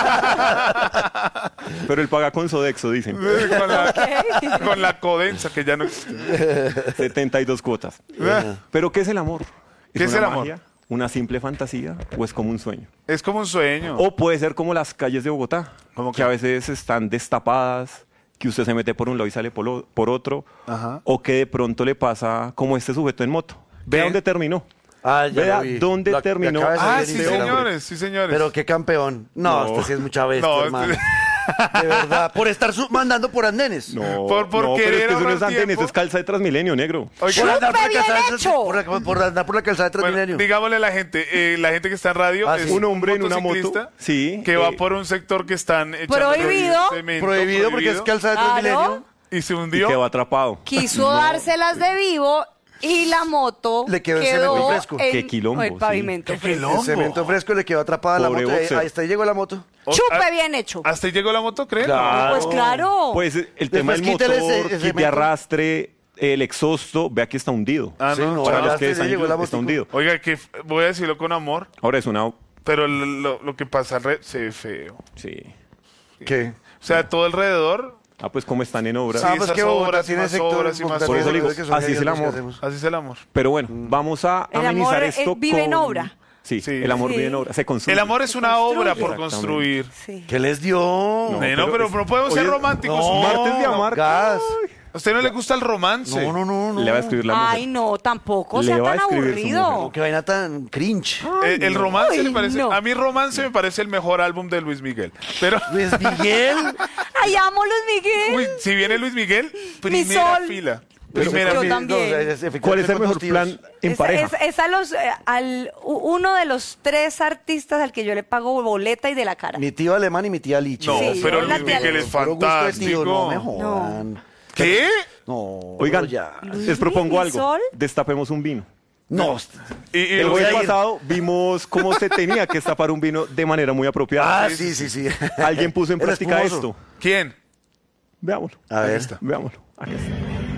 Speaker 11: Pero él paga con Sodexo, dicen.
Speaker 2: Con la, con la codensa que ya no existe.
Speaker 11: setenta y dos cuotas. Pero ¿qué es el amor?
Speaker 2: ¿Qué es
Speaker 11: una
Speaker 2: el amor?
Speaker 11: magia, ¿Una simple fantasía o es como un sueño?
Speaker 2: Es como un sueño.
Speaker 11: O puede ser como las calles de Bogotá,
Speaker 2: ¿Cómo
Speaker 11: que
Speaker 2: qué?
Speaker 11: a veces están destapadas, que usted se mete por un lado y sale por, lo- por otro,
Speaker 2: Ajá.
Speaker 11: o que de pronto le pasa como este sujeto en moto. Vea
Speaker 2: ¿Qué?
Speaker 11: dónde terminó.
Speaker 4: Ah, ya
Speaker 11: Vea
Speaker 4: lo vi.
Speaker 11: dónde
Speaker 4: Lo-
Speaker 11: terminó.
Speaker 4: me acaba de
Speaker 2: Ah,
Speaker 4: salir
Speaker 2: sí,
Speaker 4: en Instagram.
Speaker 2: señores, sí, señores.
Speaker 4: Pero qué campeón. No,
Speaker 11: No.
Speaker 4: este sí es mucha bestia,
Speaker 2: No,
Speaker 4: hermano.
Speaker 2: este-
Speaker 4: De verdad. Por estar su- mandando por andenes.
Speaker 11: No,
Speaker 2: Por- por
Speaker 11: no,
Speaker 2: querer
Speaker 11: pero es que eso no
Speaker 2: ahorrar
Speaker 11: es andenes,
Speaker 2: tiempo.
Speaker 11: es calza de Transmilenio, negro.
Speaker 2: Oiga,
Speaker 4: Por andar por la
Speaker 3: ¡Súper bien
Speaker 4: calzada de-
Speaker 3: hecho!
Speaker 4: por la- por andar por la calzada de
Speaker 2: bueno,
Speaker 4: Transmilenio.
Speaker 2: digámosle a la gente, eh, la gente que está en radio,
Speaker 4: Ah,
Speaker 2: es
Speaker 4: sí.
Speaker 11: Un hombre en una moto,
Speaker 2: motociclista
Speaker 11: sí,
Speaker 2: que va
Speaker 11: eh,
Speaker 2: por un sector que están echando
Speaker 3: Prohibido.
Speaker 2: cemento,
Speaker 4: Prohibido porque es calzada de
Speaker 3: Claro.
Speaker 4: Transmilenio.
Speaker 2: y se
Speaker 11: y
Speaker 2: hundió.
Speaker 11: quedó atrapado.
Speaker 3: Quiso dárselas de vivo y la moto
Speaker 4: Le quedó el cemento fresco.
Speaker 3: en
Speaker 11: Qué quilombo,
Speaker 3: el
Speaker 11: sí.
Speaker 3: pavimento
Speaker 2: Qué
Speaker 3: fresco.
Speaker 2: quilombo.
Speaker 4: El cemento fresco le quedó atrapada la
Speaker 11: Pobre
Speaker 4: moto. Eh,
Speaker 11: boxer.
Speaker 4: Ahí está, ahí llegó la moto.
Speaker 2: O-
Speaker 3: Chupe
Speaker 2: ah,
Speaker 3: bien hecho.
Speaker 2: ¿Hasta ahí llegó la moto, creen?
Speaker 4: Claro.
Speaker 3: Pues claro.
Speaker 11: Pues eh, el tema del
Speaker 4: Después quítale
Speaker 11: motor,
Speaker 4: ese- ese
Speaker 11: kit de
Speaker 4: cemento.
Speaker 11: arrastre, el exhausto, vea que está hundido.
Speaker 2: Ah,
Speaker 4: Sí,
Speaker 2: no,
Speaker 4: no,
Speaker 11: Para
Speaker 2: chao.
Speaker 11: los
Speaker 4: ya
Speaker 11: que
Speaker 4: se
Speaker 11: están
Speaker 4: llegó la
Speaker 11: está
Speaker 4: motico.
Speaker 11: hundido.
Speaker 2: Oiga, que f- voy a decirlo con amor,
Speaker 11: Ahora es una...
Speaker 2: pero lo, lo- lo que pasa alre- se ve feo.
Speaker 11: Sí.
Speaker 4: ¿Qué?
Speaker 2: O sea, todo alrededor,
Speaker 11: Ah, pues como están en obra.
Speaker 2: Sí,
Speaker 4: Ah, pues
Speaker 2: esas
Speaker 4: que Bogotá
Speaker 2: obras y
Speaker 4: tiene
Speaker 2: más
Speaker 4: sectores.
Speaker 2: obras y más
Speaker 4: Bogotá
Speaker 11: Por eso
Speaker 4: tiene
Speaker 11: digo,
Speaker 4: sectores que son
Speaker 11: así es el
Speaker 4: hediondos que
Speaker 11: amor.
Speaker 4: hacemos.
Speaker 2: así es el amor.
Speaker 11: Pero bueno, vamos a
Speaker 3: El
Speaker 11: amenizar
Speaker 3: amor, eh,
Speaker 11: esto
Speaker 3: vive en
Speaker 11: con-
Speaker 3: obra.
Speaker 11: Sí,
Speaker 2: Sí.
Speaker 11: el amor
Speaker 3: Sí.
Speaker 11: vive en obra. Se construye.
Speaker 2: El amor es una obra por
Speaker 11: Exactamente.
Speaker 2: construir.
Speaker 3: Sí.
Speaker 4: ¿Qué les dio?
Speaker 2: No,
Speaker 11: pero
Speaker 2: pero,
Speaker 11: es-
Speaker 2: no podemos
Speaker 11: Oye,
Speaker 2: ser románticos.
Speaker 4: no,
Speaker 11: martes de amar.
Speaker 4: Gas.
Speaker 2: ¿A usted no le gusta el romance?
Speaker 4: No, no, no, no.
Speaker 11: Le va a escribir la mujer.
Speaker 3: Ay, no, tampoco
Speaker 11: Le
Speaker 3: sea
Speaker 11: va a
Speaker 3: tan
Speaker 11: escribir su
Speaker 3: aburrido.
Speaker 11: mujer.
Speaker 4: Qué vaina tan cringe.
Speaker 2: Eh, el romance
Speaker 3: Ay,
Speaker 2: le parece.
Speaker 3: no.
Speaker 2: A mí, romance me parece el mejor álbum de Luis Miguel. Pero,
Speaker 4: Luis Miguel.
Speaker 3: Ay, amo a Luis Miguel.
Speaker 2: uy, si viene Luis Miguel, primera
Speaker 3: sol.
Speaker 2: fila.
Speaker 4: Pero
Speaker 2: Primera
Speaker 3: yo
Speaker 2: fila.
Speaker 3: también.
Speaker 4: No, o sea, es- efectivamente
Speaker 11: ¿Cuál es el
Speaker 4: somos
Speaker 11: mejor
Speaker 4: dos tíos.
Speaker 11: plan en
Speaker 3: Es,
Speaker 11: pareja?
Speaker 3: es- es a los, eh, al, u- uno de los tres artistas al que yo le pago boleta y de la cara.
Speaker 4: Mi tío alemán y mi tía Licha.
Speaker 2: No,
Speaker 3: Sí,
Speaker 2: pero
Speaker 3: hola,
Speaker 2: Luis
Speaker 3: tía
Speaker 2: Miguel
Speaker 3: Licha.
Speaker 2: es
Speaker 4: Puro gusto de
Speaker 2: fantástico.
Speaker 4: tío, no me jodan.
Speaker 2: ¿Qué?
Speaker 4: No,
Speaker 11: Oigan,
Speaker 4: pero ya.
Speaker 11: les propongo
Speaker 3: ¿Y
Speaker 11: algo.
Speaker 3: Sol?
Speaker 11: Destapemos un vino.
Speaker 4: No.
Speaker 2: Y, y
Speaker 11: El
Speaker 2: voy
Speaker 11: jueves
Speaker 2: a ir-
Speaker 11: pasado vimos cómo se tenía que destapar un vino de manera muy apropiada.
Speaker 4: Ah, sí, sí, sí.
Speaker 11: Alguien puso en
Speaker 4: El
Speaker 11: práctica
Speaker 4: espumoso.
Speaker 11: esto.
Speaker 2: ¿Quién?
Speaker 11: Veámoslo.
Speaker 4: A ver.
Speaker 2: está.
Speaker 11: Veámoslo. Aquí está.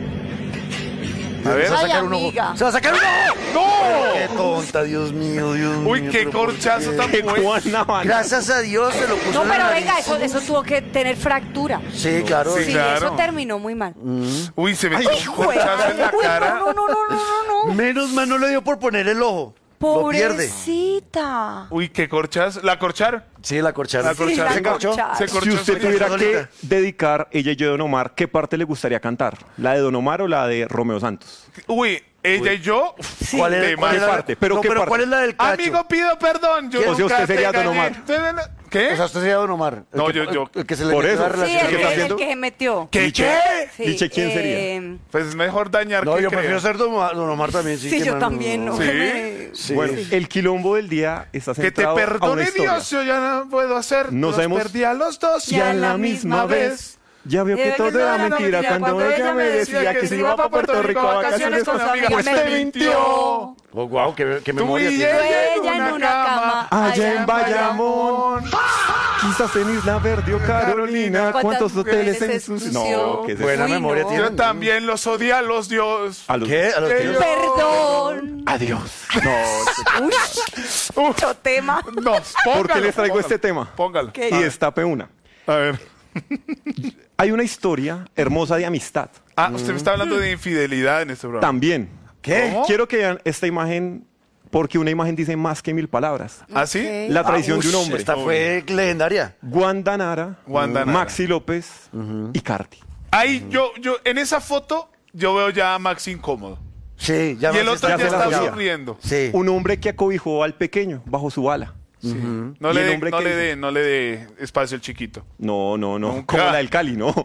Speaker 2: A ver.
Speaker 4: Se va a
Speaker 3: Ay,
Speaker 4: sacar un ojo.
Speaker 3: amiga.
Speaker 4: Se va a sacar un ojo.
Speaker 2: ¡No!
Speaker 4: Qué tonta, Dios mío, Dios mío.
Speaker 2: Uy, qué
Speaker 4: pero ¿por
Speaker 2: corchazo
Speaker 4: qué?
Speaker 2: tan
Speaker 11: ¡Qué
Speaker 2: bueno.
Speaker 11: guanabana!
Speaker 4: Gracias a Dios se lo puso
Speaker 3: No,
Speaker 4: en la
Speaker 3: pero
Speaker 4: nariz.
Speaker 3: venga, eso, eso tuvo que tener fractura.
Speaker 4: Sí, claro.
Speaker 2: Sí,
Speaker 3: Sí,
Speaker 2: claro.
Speaker 3: eso terminó muy mal.
Speaker 2: Uy, se metió un
Speaker 3: Jue-
Speaker 2: corchazo en la
Speaker 3: Uy,
Speaker 2: cara.
Speaker 3: No, no, no, no, no, no.
Speaker 4: Menos mal no le dio por poner el ojo. Lo pierde.
Speaker 3: Pobrecita.
Speaker 2: Uy, qué corchazo. ¿La corcharon?
Speaker 4: Sí, la corcharon.
Speaker 2: La corcharon.
Speaker 3: la
Speaker 4: ¿Se corchó?
Speaker 3: corcharon.
Speaker 2: Se corchó.
Speaker 11: Si usted
Speaker 2: se
Speaker 11: tuviera
Speaker 2: corchó.
Speaker 11: que dedicar ella y yo de Don Omar, ¿qué parte le gustaría cantar? ¿La de Don Omar o la de Romeo Santos?
Speaker 2: Uy, ella y yo.
Speaker 4: ¿Cuál es,
Speaker 2: de
Speaker 4: cuál es
Speaker 2: mal
Speaker 4: la
Speaker 11: parte? ¿Pero
Speaker 4: no,
Speaker 11: qué
Speaker 4: pero
Speaker 11: parte?
Speaker 4: ¿cuál es la del cacho?
Speaker 2: Amigo, pido perdón. Yo
Speaker 11: O sea,
Speaker 2: nunca
Speaker 11: usted sería
Speaker 2: te
Speaker 11: Don
Speaker 2: gané.
Speaker 11: Omar.
Speaker 2: ¿Qué?
Speaker 4: O sea, usted sería Don Omar. El
Speaker 2: No,
Speaker 4: que-
Speaker 2: yo- yo-
Speaker 4: El que se le
Speaker 11: Por
Speaker 4: metió
Speaker 11: eso.
Speaker 4: la
Speaker 3: Sí,
Speaker 4: relación.
Speaker 3: el,
Speaker 11: ¿Qué está
Speaker 3: que- el
Speaker 11: haciendo?
Speaker 3: que se metió.
Speaker 2: ¿Qué?
Speaker 11: Liche.
Speaker 2: ¿Qué?
Speaker 3: Sí,
Speaker 11: Liche, ¿quién sería?
Speaker 3: eh,
Speaker 2: Pues es mejor dañar
Speaker 4: No,
Speaker 2: que
Speaker 4: yo
Speaker 2: creer.
Speaker 4: prefiero ser Don Omar, Don Omar también. Sí,
Speaker 3: Sí,
Speaker 4: que
Speaker 3: yo
Speaker 4: man-
Speaker 3: también. No,
Speaker 2: Sí.
Speaker 3: me-
Speaker 4: Sí.
Speaker 11: Bueno, el quilombo del día está
Speaker 2: Que te
Speaker 11: centrado a una
Speaker 2: perdone
Speaker 11: historia.
Speaker 2: Dios, yo ya no puedo hacer.
Speaker 11: No
Speaker 2: Los
Speaker 11: sabemos-
Speaker 2: perdí a los dos.
Speaker 3: Y a la misma vez.
Speaker 11: Ya veo que
Speaker 3: Debe
Speaker 11: todo
Speaker 3: que
Speaker 11: era
Speaker 3: no era
Speaker 11: mentira
Speaker 3: mentira
Speaker 11: cuando ella me decía que se iba para Puerto Rico a vacaciones con sus amigas.
Speaker 3: Pues
Speaker 11: Pues
Speaker 3: me
Speaker 11: te mintió.
Speaker 4: Oh, wow, qué, qué
Speaker 2: Tú
Speaker 4: memoria
Speaker 2: y
Speaker 4: tiene.
Speaker 3: ella en una cama,
Speaker 11: Allá en Bayamón. Quizás en Isla Verde o Carolina. ¿Cuántos hoteles en sus... No, que es
Speaker 4: Buena
Speaker 3: Uy,
Speaker 4: memoria
Speaker 3: no.
Speaker 4: tiene.
Speaker 2: Yo también los odié a los dios.
Speaker 11: A los...
Speaker 4: ¿Qué? A los
Speaker 2: Que
Speaker 4: tíos.
Speaker 2: yo-
Speaker 3: Perdón.
Speaker 11: Adiós.
Speaker 3: Uy, mucho tema.
Speaker 2: No, póngalo,
Speaker 11: ¿Por qué les traigo
Speaker 2: póngalo.
Speaker 11: este tema?
Speaker 2: Póngalo.
Speaker 3: ¿Qué?
Speaker 11: Y destape una.
Speaker 2: A ver.
Speaker 11: Hay una historia hermosa de amistad.
Speaker 2: Ah, usted me está hablando de infidelidad en este programa.
Speaker 11: También.
Speaker 4: ¿Qué?
Speaker 2: ¿Cómo?
Speaker 11: Quiero que vean esta imagen porque una imagen dice más que mil palabras.
Speaker 2: ¿Ah, sí?
Speaker 3: Ok.
Speaker 11: La traición
Speaker 4: Ah,
Speaker 11: de un
Speaker 4: ush,
Speaker 11: hombre.
Speaker 4: Esta fue legendaria.
Speaker 11: Wanda Nara,
Speaker 2: Wanda Nara.
Speaker 11: Maxi López y Carti.
Speaker 2: Ahí, yo, yo, en esa foto, yo veo ya a Max incómodo.
Speaker 4: Sí, ya
Speaker 2: Y
Speaker 4: no
Speaker 2: el
Speaker 4: se
Speaker 2: otro
Speaker 11: ya
Speaker 2: ya
Speaker 11: se la
Speaker 2: está
Speaker 11: sabía.
Speaker 2: sonriendo.
Speaker 4: Sí.
Speaker 11: Un hombre que acobijó al pequeño bajo su ala.
Speaker 2: No
Speaker 11: ¿Y
Speaker 2: le
Speaker 11: el
Speaker 2: dé
Speaker 11: hombre
Speaker 2: no
Speaker 11: qué
Speaker 2: le
Speaker 11: hizo?
Speaker 2: dé, no le dé espacio al chiquito.
Speaker 11: No, no, no.
Speaker 2: Nunca.
Speaker 11: Como la del Cali, no.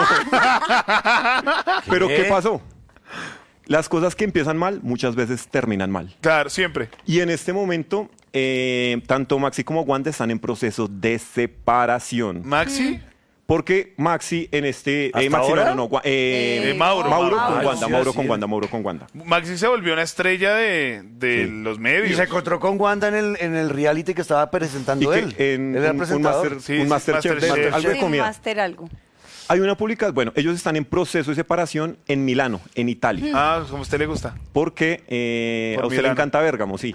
Speaker 11: Pero ¿qué pasó? Las cosas que empiezan mal muchas veces terminan mal.
Speaker 2: Claro, siempre.
Speaker 11: Y en este momento, eh, tanto Maxi como Wanda están en proceso de separación.
Speaker 2: Maxi,
Speaker 11: Porque Maxi en este... Eh,
Speaker 4: ¿Hasta
Speaker 11: Maxi
Speaker 4: ahora?
Speaker 11: no, no, no, Gua- eh,
Speaker 2: Eh, Mauro.
Speaker 11: Mauro con
Speaker 2: Mauro.
Speaker 11: Wanda,
Speaker 4: Sí,
Speaker 11: Mauro
Speaker 4: sí.
Speaker 11: con Wanda, Mauro con Wanda.
Speaker 2: Maxi se volvió una estrella de, de
Speaker 11: Sí.
Speaker 2: los medios.
Speaker 4: Y se encontró con Wanda en el, en el reality que estaba
Speaker 11: Y
Speaker 4: presentando
Speaker 11: que
Speaker 4: él.
Speaker 11: en
Speaker 4: Él era
Speaker 11: un, un
Speaker 4: presentador.
Speaker 11: master,
Speaker 2: Sí,
Speaker 11: un
Speaker 2: sí,
Speaker 11: Masterchef, de-
Speaker 2: Masterchef.
Speaker 11: algo de
Speaker 3: Sí,
Speaker 11: comida.
Speaker 3: Master algo.
Speaker 11: Hay una publicación, bueno, ellos están en proceso de separación en Milano, en Italia.
Speaker 2: Ah, como a usted le gusta.
Speaker 11: Porque eh,
Speaker 2: Por
Speaker 11: a usted
Speaker 2: Milano.
Speaker 11: le encanta Bérgamo, sí.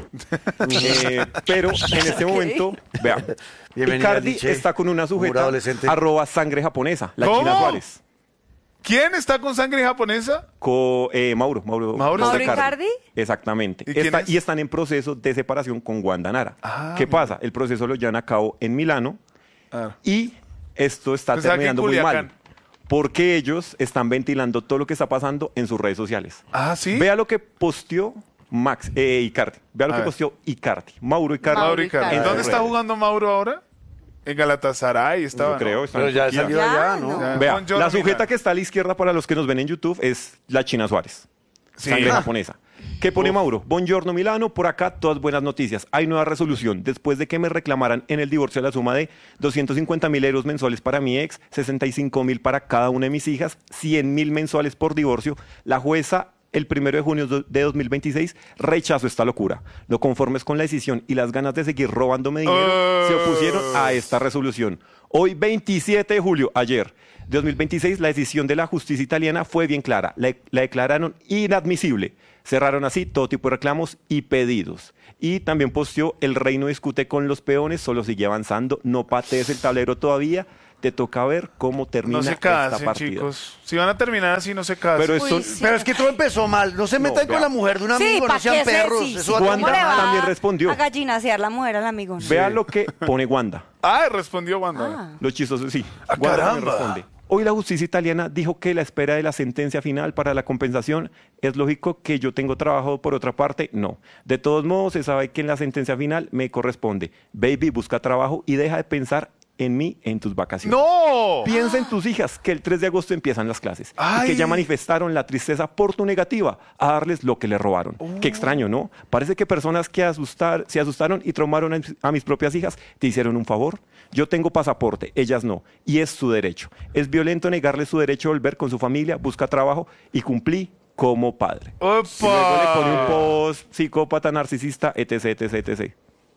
Speaker 11: Eh, pero en este momento, vean,
Speaker 4: Bienvenida,
Speaker 11: Icardi
Speaker 4: Liche.
Speaker 11: está con una
Speaker 4: Humor
Speaker 11: sujeta
Speaker 4: adolescente.
Speaker 11: arroba sangre japonesa, la
Speaker 2: ¿Cómo?
Speaker 11: China Suárez.
Speaker 2: ¿Quién está con sangre japonesa?
Speaker 11: Con eh, Mauro, Mauro,
Speaker 2: Mauro
Speaker 3: ¿Mauro
Speaker 11: Icardi.
Speaker 3: Icardi?
Speaker 11: Exactamente.
Speaker 2: ¿Y quién
Speaker 11: Está-
Speaker 2: es?
Speaker 11: y están en proceso de separación con Wanda Nara.
Speaker 2: Ah,
Speaker 11: ¿Qué
Speaker 2: mira.
Speaker 11: pasa? El proceso lo llevan a cabo en Milano
Speaker 2: Ah.
Speaker 11: y esto está
Speaker 2: Pensaba que en
Speaker 11: terminando muy mal.
Speaker 2: Culiacán.
Speaker 11: Porque ellos están ventilando todo lo que está pasando en sus redes sociales.
Speaker 2: Ah, ¿sí?
Speaker 11: Vea lo que posteó Max, eh, Icardi. Vea lo
Speaker 2: A
Speaker 11: que
Speaker 2: ver.
Speaker 11: posteó Icardi. Mauro Icardi.
Speaker 3: Mauro
Speaker 2: Mauro Icardi.
Speaker 3: Icardi.
Speaker 2: ¿En dónde
Speaker 11: Ah,
Speaker 2: está
Speaker 11: real.
Speaker 2: jugando Mauro ahora? En Galatasaray estaba.
Speaker 11: Yo creo. está
Speaker 4: Pero
Speaker 11: en
Speaker 4: ya
Speaker 11: Turquía.
Speaker 4: salió
Speaker 3: Ya,
Speaker 4: allá,
Speaker 3: no.
Speaker 4: ¿no?
Speaker 2: Ya.
Speaker 11: Vea,
Speaker 2: Buongiorno,
Speaker 11: la sujeta
Speaker 2: Milano.
Speaker 11: que está a la izquierda para los que nos ven en YouTube es la China Suárez.
Speaker 2: Sí.
Speaker 11: Sangre
Speaker 2: Ah.
Speaker 11: japonesa. ¿Qué pone Mauro? Buongiorno Milano, por acá todas buenas noticias. Hay nueva resolución. Después de que me reclamaran en el divorcio la suma de doscientos cincuenta mil euros mensuales para mi ex, sesenta y cinco mil para cada una de mis hijas, cien mil mensuales por divorcio, la jueza el primero de junio de dos mil veintiséis rechazó esta locura. No conformes con la decisión y las ganas de seguir robándome dinero, se opusieron a esta resolución. Hoy, veintisiete de julio, ayer, de dos mil veintiséis, la decisión de la justicia italiana fue bien clara. La, la declararon inadmisible. Cerraron así todo tipo de reclamos y pedidos. Y también posteó: el reino discute con los peones, solo sigue avanzando. No patees el tablero todavía. Te toca ver cómo termina
Speaker 2: No se
Speaker 11: esta
Speaker 2: casen,
Speaker 11: partida.
Speaker 2: chicos. Si van a terminar así, no se casen.
Speaker 11: Pero
Speaker 3: Uy,
Speaker 11: esto,
Speaker 3: sí.
Speaker 4: Pero es que todo empezó mal. No se
Speaker 11: No,
Speaker 4: metan con
Speaker 11: vea.
Speaker 4: la mujer de un
Speaker 3: Sí,
Speaker 4: amigo,
Speaker 3: ¿pa'
Speaker 4: no sean
Speaker 3: qué se-
Speaker 4: perros.
Speaker 3: sí,
Speaker 4: Eso
Speaker 3: sí,
Speaker 4: va a
Speaker 3: ¿cómo
Speaker 11: Wanda
Speaker 3: le va
Speaker 11: también respondió.
Speaker 3: a gallinasear la mujer al amigo?
Speaker 11: vea lo que pone Wanda.
Speaker 2: Ah, respondió Wanda.
Speaker 3: Ah.
Speaker 11: Lo chistoso, sí.
Speaker 4: Ah,
Speaker 11: Wanda también
Speaker 4: caramba.
Speaker 11: responde. Hoy la justicia italiana dijo que la espera de la sentencia final para la compensación es lógico que yo tengo trabajo por otra parte. No. De todos modos, se sabe que en la sentencia final me corresponde. Baby, busca trabajo y deja de pensar en mí en tus vacaciones.
Speaker 2: ¡No!
Speaker 11: Piensa en tus hijas, que el tres de agosto empiezan las clases.
Speaker 2: Ay.
Speaker 11: Y que ya manifestaron la tristeza por tu negativa a darles lo que les robaron. Qué extraño, ¿no? Parece que personas que asustar, se asustaron y traumaron a, a mis propias hijas te hicieron un favor. Yo tengo pasaporte, ellas no. Y es su derecho. Es violento negarle su derecho a volver con su familia, busca trabajo y cumplí como padre.
Speaker 2: ¡Opa!
Speaker 11: Y luego le pone un post psicópata, narcisista, etc, etc, etcétera.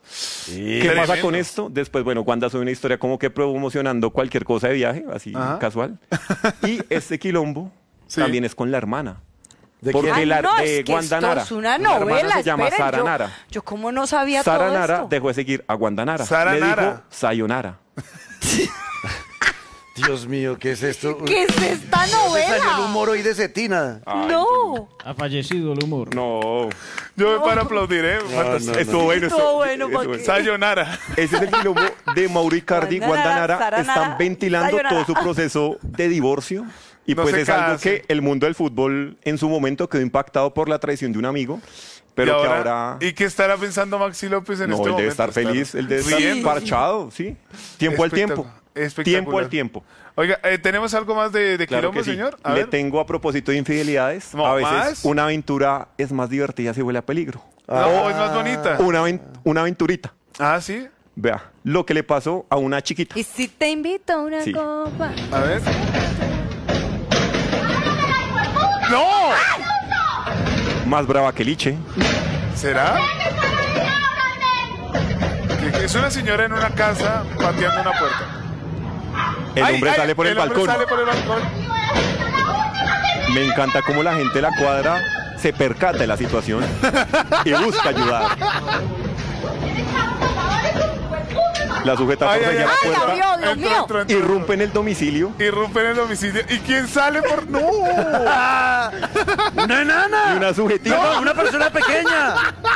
Speaker 11: ¿Qué
Speaker 2: Tremendo.
Speaker 11: pasa con esto? Después, bueno, Wanda sube una historia como que promocionando cualquier cosa de viaje, así
Speaker 2: Ajá.
Speaker 11: casual. Y este quilombo
Speaker 2: Sí.
Speaker 11: también es con la hermana.
Speaker 4: ¿De
Speaker 11: Porque
Speaker 3: Ay,
Speaker 11: la
Speaker 3: no,
Speaker 11: de
Speaker 3: es que
Speaker 11: Wanda
Speaker 3: esto
Speaker 11: Nara.
Speaker 3: es una
Speaker 11: la hermana
Speaker 3: novela,
Speaker 11: se llama
Speaker 3: esperen,
Speaker 11: Sara
Speaker 3: yo,
Speaker 11: Nara.
Speaker 3: yo cómo no sabía
Speaker 11: Sara
Speaker 3: todo
Speaker 11: Nara
Speaker 3: esto.
Speaker 11: dejó de seguir a Wanda Nara.
Speaker 2: Sara
Speaker 11: Le
Speaker 2: Nara.
Speaker 11: dijo Sayonara.
Speaker 4: Dios mío, ¿qué es esto?
Speaker 3: ¿Qué es esta
Speaker 4: Se salió el
Speaker 3: novela?
Speaker 4: humor hoy de Cetina.
Speaker 3: No.
Speaker 6: Ha fallecido el humor.
Speaker 11: No.
Speaker 2: Yo me paro a aplaudir, ¿eh? Fantástico.
Speaker 11: Estuvo bueno.
Speaker 3: Estuvo
Speaker 11: estuvo-
Speaker 3: bueno,
Speaker 11: estuvo
Speaker 3: ¿pa' qué?
Speaker 2: Sayonara.
Speaker 11: Ese es el quilombo de Mauro Icardi y
Speaker 3: Wanda
Speaker 11: Wanda
Speaker 3: Nara,
Speaker 11: Nara.
Speaker 3: Sara
Speaker 11: Están
Speaker 3: Nara,
Speaker 11: ventilando
Speaker 3: Sayonara.
Speaker 11: todo su proceso de divorcio. Y
Speaker 2: No
Speaker 11: pues
Speaker 2: se
Speaker 11: es algo
Speaker 2: casen.
Speaker 11: que el mundo del fútbol en su momento quedó impactado por la traición de un amigo. Pero
Speaker 2: Y
Speaker 11: que
Speaker 2: ahora-
Speaker 11: ahora...
Speaker 2: ¿Y qué estará pensando Maxi López en
Speaker 11: No,
Speaker 2: este
Speaker 11: él
Speaker 2: momento?
Speaker 11: debe estar feliz, él debe estar
Speaker 2: riendo.
Speaker 11: parchado, sí. Tiempo al tiempo.
Speaker 2: Espectacular. Espectacular.
Speaker 11: Tiempo al tiempo.
Speaker 2: Oiga, eh, ¿tenemos algo más de, de
Speaker 11: Claro
Speaker 2: quilombo,
Speaker 11: que sí.
Speaker 2: señor? A
Speaker 11: Le
Speaker 2: ver.
Speaker 11: tengo a propósito de infidelidades.
Speaker 2: No,
Speaker 11: a veces
Speaker 2: ¿más?
Speaker 11: una aventura es más divertida si huele a peligro.
Speaker 2: No, es más bonita.
Speaker 11: Una, aven- una aventurita.
Speaker 2: Ah, ¿sí?
Speaker 11: Vea, lo que le pasó a una chiquita.
Speaker 3: ¿Y si te invito a una
Speaker 11: Sí.
Speaker 3: copa?
Speaker 2: A ver. ¡No!
Speaker 11: Más brava que Liche.
Speaker 2: ¿Será? Que- que es una señora en una casa pateando una puerta.
Speaker 11: El
Speaker 2: Ay,
Speaker 11: hombre
Speaker 2: ay,
Speaker 11: sale por el,
Speaker 2: hombre
Speaker 11: balcón.
Speaker 2: sale por el balcón.
Speaker 11: Me encanta cómo la gente de la cuadra se percata de la situación y busca ayudar. La sujeta
Speaker 2: Ay, ay,
Speaker 11: forcejea
Speaker 2: ay,
Speaker 11: la
Speaker 3: ay,
Speaker 11: puerta,
Speaker 3: la vio, Dios
Speaker 2: Entró,
Speaker 3: mío.
Speaker 2: entró, entró.
Speaker 11: irrumpe en el domicilio
Speaker 2: Irrumpe en el domicilio. ¿Y quién sale por.? ¡No!
Speaker 4: ¡Una enana!
Speaker 11: y una subjetiva.
Speaker 4: No, una persona pequeña.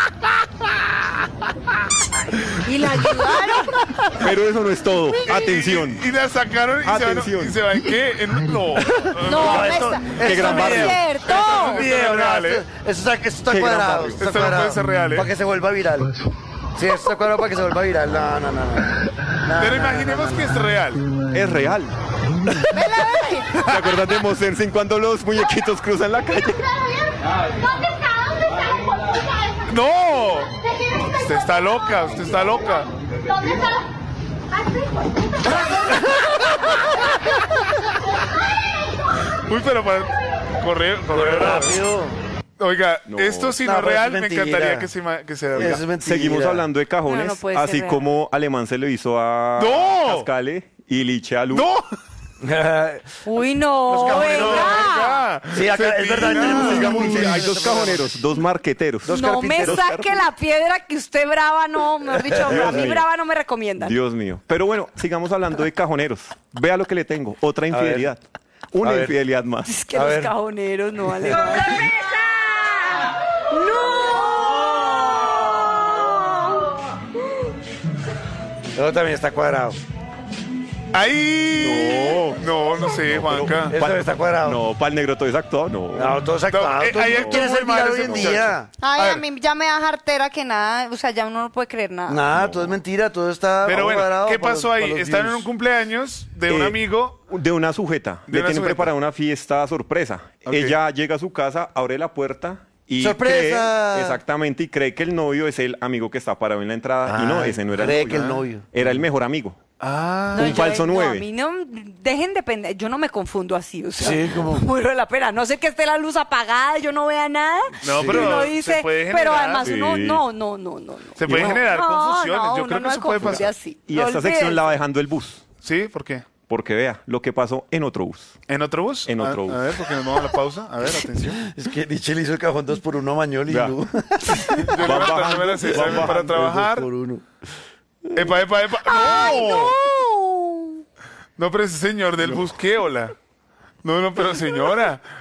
Speaker 3: ¿Y la ayudaron?
Speaker 11: Pero eso no es todo. Atención.
Speaker 2: Y, y la sacaron y
Speaker 11: Atención.
Speaker 2: se van. ¿Y se va en qué? En un. No.
Speaker 3: No,
Speaker 4: esto-
Speaker 3: esta-
Speaker 4: esto
Speaker 11: Qué gran
Speaker 3: no es
Speaker 11: barrio.
Speaker 3: cierto.
Speaker 2: Esto
Speaker 4: Video,
Speaker 2: no es real,
Speaker 4: no,
Speaker 2: ¿eh?
Speaker 4: esto- Eso está, eso está
Speaker 11: Qué gran
Speaker 4: cuadrado.
Speaker 11: barrio.
Speaker 4: Está
Speaker 2: Esto no
Speaker 4: cuadrado.
Speaker 2: puede ser real, ¿eh?
Speaker 4: Para que se vuelva viral. Sí, esto está cuadrado para que se vuelva viral. No, no, no. no. No,
Speaker 2: Pero
Speaker 4: no,
Speaker 2: imaginemos
Speaker 4: no, no,
Speaker 2: que es real.
Speaker 11: Es real. ¿Se acuerdan de Mosensin cuando los muñequitos cruzan la calle?
Speaker 2: ¡No! Usted está loca, usted está loca.
Speaker 12: ¿Dónde está la.?
Speaker 2: Uy, pero para correr, correr
Speaker 4: rápido.
Speaker 2: Oiga,
Speaker 11: No.
Speaker 2: esto si no
Speaker 4: No,
Speaker 2: es
Speaker 4: pero
Speaker 2: real,
Speaker 4: eso es
Speaker 2: me
Speaker 4: mentira.
Speaker 2: encantaría que se, ma- que se
Speaker 4: Eso
Speaker 2: haga.
Speaker 4: es mentira.
Speaker 11: Seguimos hablando de cajones,
Speaker 3: No, no puede ser
Speaker 11: así
Speaker 3: real.
Speaker 11: como Alemán se lo hizo a
Speaker 2: ¡No!
Speaker 11: Cascale y Liche a Lu.
Speaker 2: ¡No!
Speaker 3: Uy, no,
Speaker 4: Los cajoneros.
Speaker 3: venga.
Speaker 4: Sí, acá es verdad, tenemos el
Speaker 11: Digamos,
Speaker 4: Sí,
Speaker 11: hay
Speaker 4: sí,
Speaker 11: dos
Speaker 4: sí.
Speaker 11: cajoneros, dos marqueteros.
Speaker 4: Dos
Speaker 3: No me
Speaker 4: carpinteros.
Speaker 3: saque la piedra que usted brava no, mejor dicho,
Speaker 11: Dios
Speaker 3: a mí
Speaker 11: mío.
Speaker 3: brava no me recomiendan.
Speaker 11: Dios mío. Pero bueno, sigamos hablando de cajoneros. Vea lo que le tengo. Otra
Speaker 4: ver.
Speaker 11: infidelidad. Una
Speaker 4: A ver.
Speaker 11: infidelidad más.
Speaker 3: Es que
Speaker 4: A
Speaker 3: los
Speaker 4: ver.
Speaker 3: cajoneros no vale.
Speaker 4: Eso también está cuadrado.
Speaker 2: ¡Ahí! No, no sé, Juanca.
Speaker 4: Eso también está cuadrado.
Speaker 11: No, para el negro todo es actuado, no.
Speaker 4: No, todo es actuado.
Speaker 2: No, eh,
Speaker 4: Todo
Speaker 2: ahí
Speaker 4: el mundo
Speaker 2: actuó
Speaker 4: quiere
Speaker 2: muy
Speaker 4: ser
Speaker 2: mal
Speaker 4: viral
Speaker 2: ese
Speaker 4: hoy en
Speaker 2: muchacho.
Speaker 4: día.
Speaker 3: Ay,
Speaker 2: A
Speaker 3: a,
Speaker 2: ver.
Speaker 3: mí ya me da jartera que nada, o sea, ya uno no puede creer nada.
Speaker 4: Nada, todo es mentira, todo está
Speaker 2: Pero bueno,
Speaker 4: cuadrado
Speaker 2: ¿qué
Speaker 4: para
Speaker 2: pasó
Speaker 4: los-
Speaker 2: ahí?
Speaker 4: para los
Speaker 2: Están en
Speaker 4: views.
Speaker 2: un cumpleaños de un
Speaker 11: Eh,
Speaker 2: amigo.
Speaker 11: De una sujeta.
Speaker 2: De
Speaker 11: Le
Speaker 2: una
Speaker 11: tienen
Speaker 2: sujeta.
Speaker 11: preparada una fiesta sorpresa.
Speaker 2: Ok.
Speaker 11: Ella llega a su casa, abre la puerta y
Speaker 4: ¡Sorpresa!
Speaker 11: cree, exactamente, y cree que el novio es el amigo que está parado en la entrada. y no,
Speaker 4: Ah,
Speaker 11: ese no era
Speaker 4: cree
Speaker 11: el novio.
Speaker 4: que el novio.
Speaker 11: Era el mejor amigo.
Speaker 2: Ah.
Speaker 3: No,
Speaker 11: un
Speaker 3: yo-
Speaker 11: falso
Speaker 3: no,
Speaker 11: nueve.
Speaker 3: a mí no, dejen de pende- yo no me confundo así, o sea,
Speaker 4: Sí, como-
Speaker 3: muero de la pena, no sé que esté la luz apagada, yo no vea nada.
Speaker 2: No,
Speaker 3: y
Speaker 2: pero
Speaker 3: uno
Speaker 2: se
Speaker 3: dice,
Speaker 2: puede
Speaker 3: pero
Speaker 2: generar.
Speaker 3: además uno,
Speaker 11: Sí.
Speaker 3: no, no, no, no, no.
Speaker 2: Se puede
Speaker 3: No,
Speaker 2: generar
Speaker 3: no,
Speaker 2: confusiones.
Speaker 3: no,
Speaker 2: Yo
Speaker 3: uno
Speaker 2: creo que
Speaker 3: no
Speaker 2: eso
Speaker 3: se
Speaker 2: puede
Speaker 3: confunde
Speaker 2: pasar.
Speaker 3: así.
Speaker 11: Y
Speaker 3: No
Speaker 11: esta sección
Speaker 3: olvides.
Speaker 11: la va dejando el bus.
Speaker 2: ¿Sí? ¿Por qué?
Speaker 11: Porque vea lo que pasó en otro bus.
Speaker 2: ¿En otro bus?
Speaker 11: En otro
Speaker 2: a,
Speaker 11: bus.
Speaker 2: A ver, porque nos vamos a la pausa. A ver, atención.
Speaker 4: Es que Nietzsche le hizo el cajón dos por uno a Mañol y
Speaker 11: Vea.
Speaker 4: Lu.
Speaker 2: Yo
Speaker 11: Van
Speaker 2: no me-
Speaker 11: bajando,
Speaker 2: no me la sé,
Speaker 11: van
Speaker 2: ¿saben? Para
Speaker 11: bajando,
Speaker 2: trabajar.
Speaker 4: Dos por uno.
Speaker 2: Epa, epa, epa. ¡No!
Speaker 3: ¡Ay, no!
Speaker 2: No, pero ese señor del bus, ¿qué? Hola. No, no, pero señora.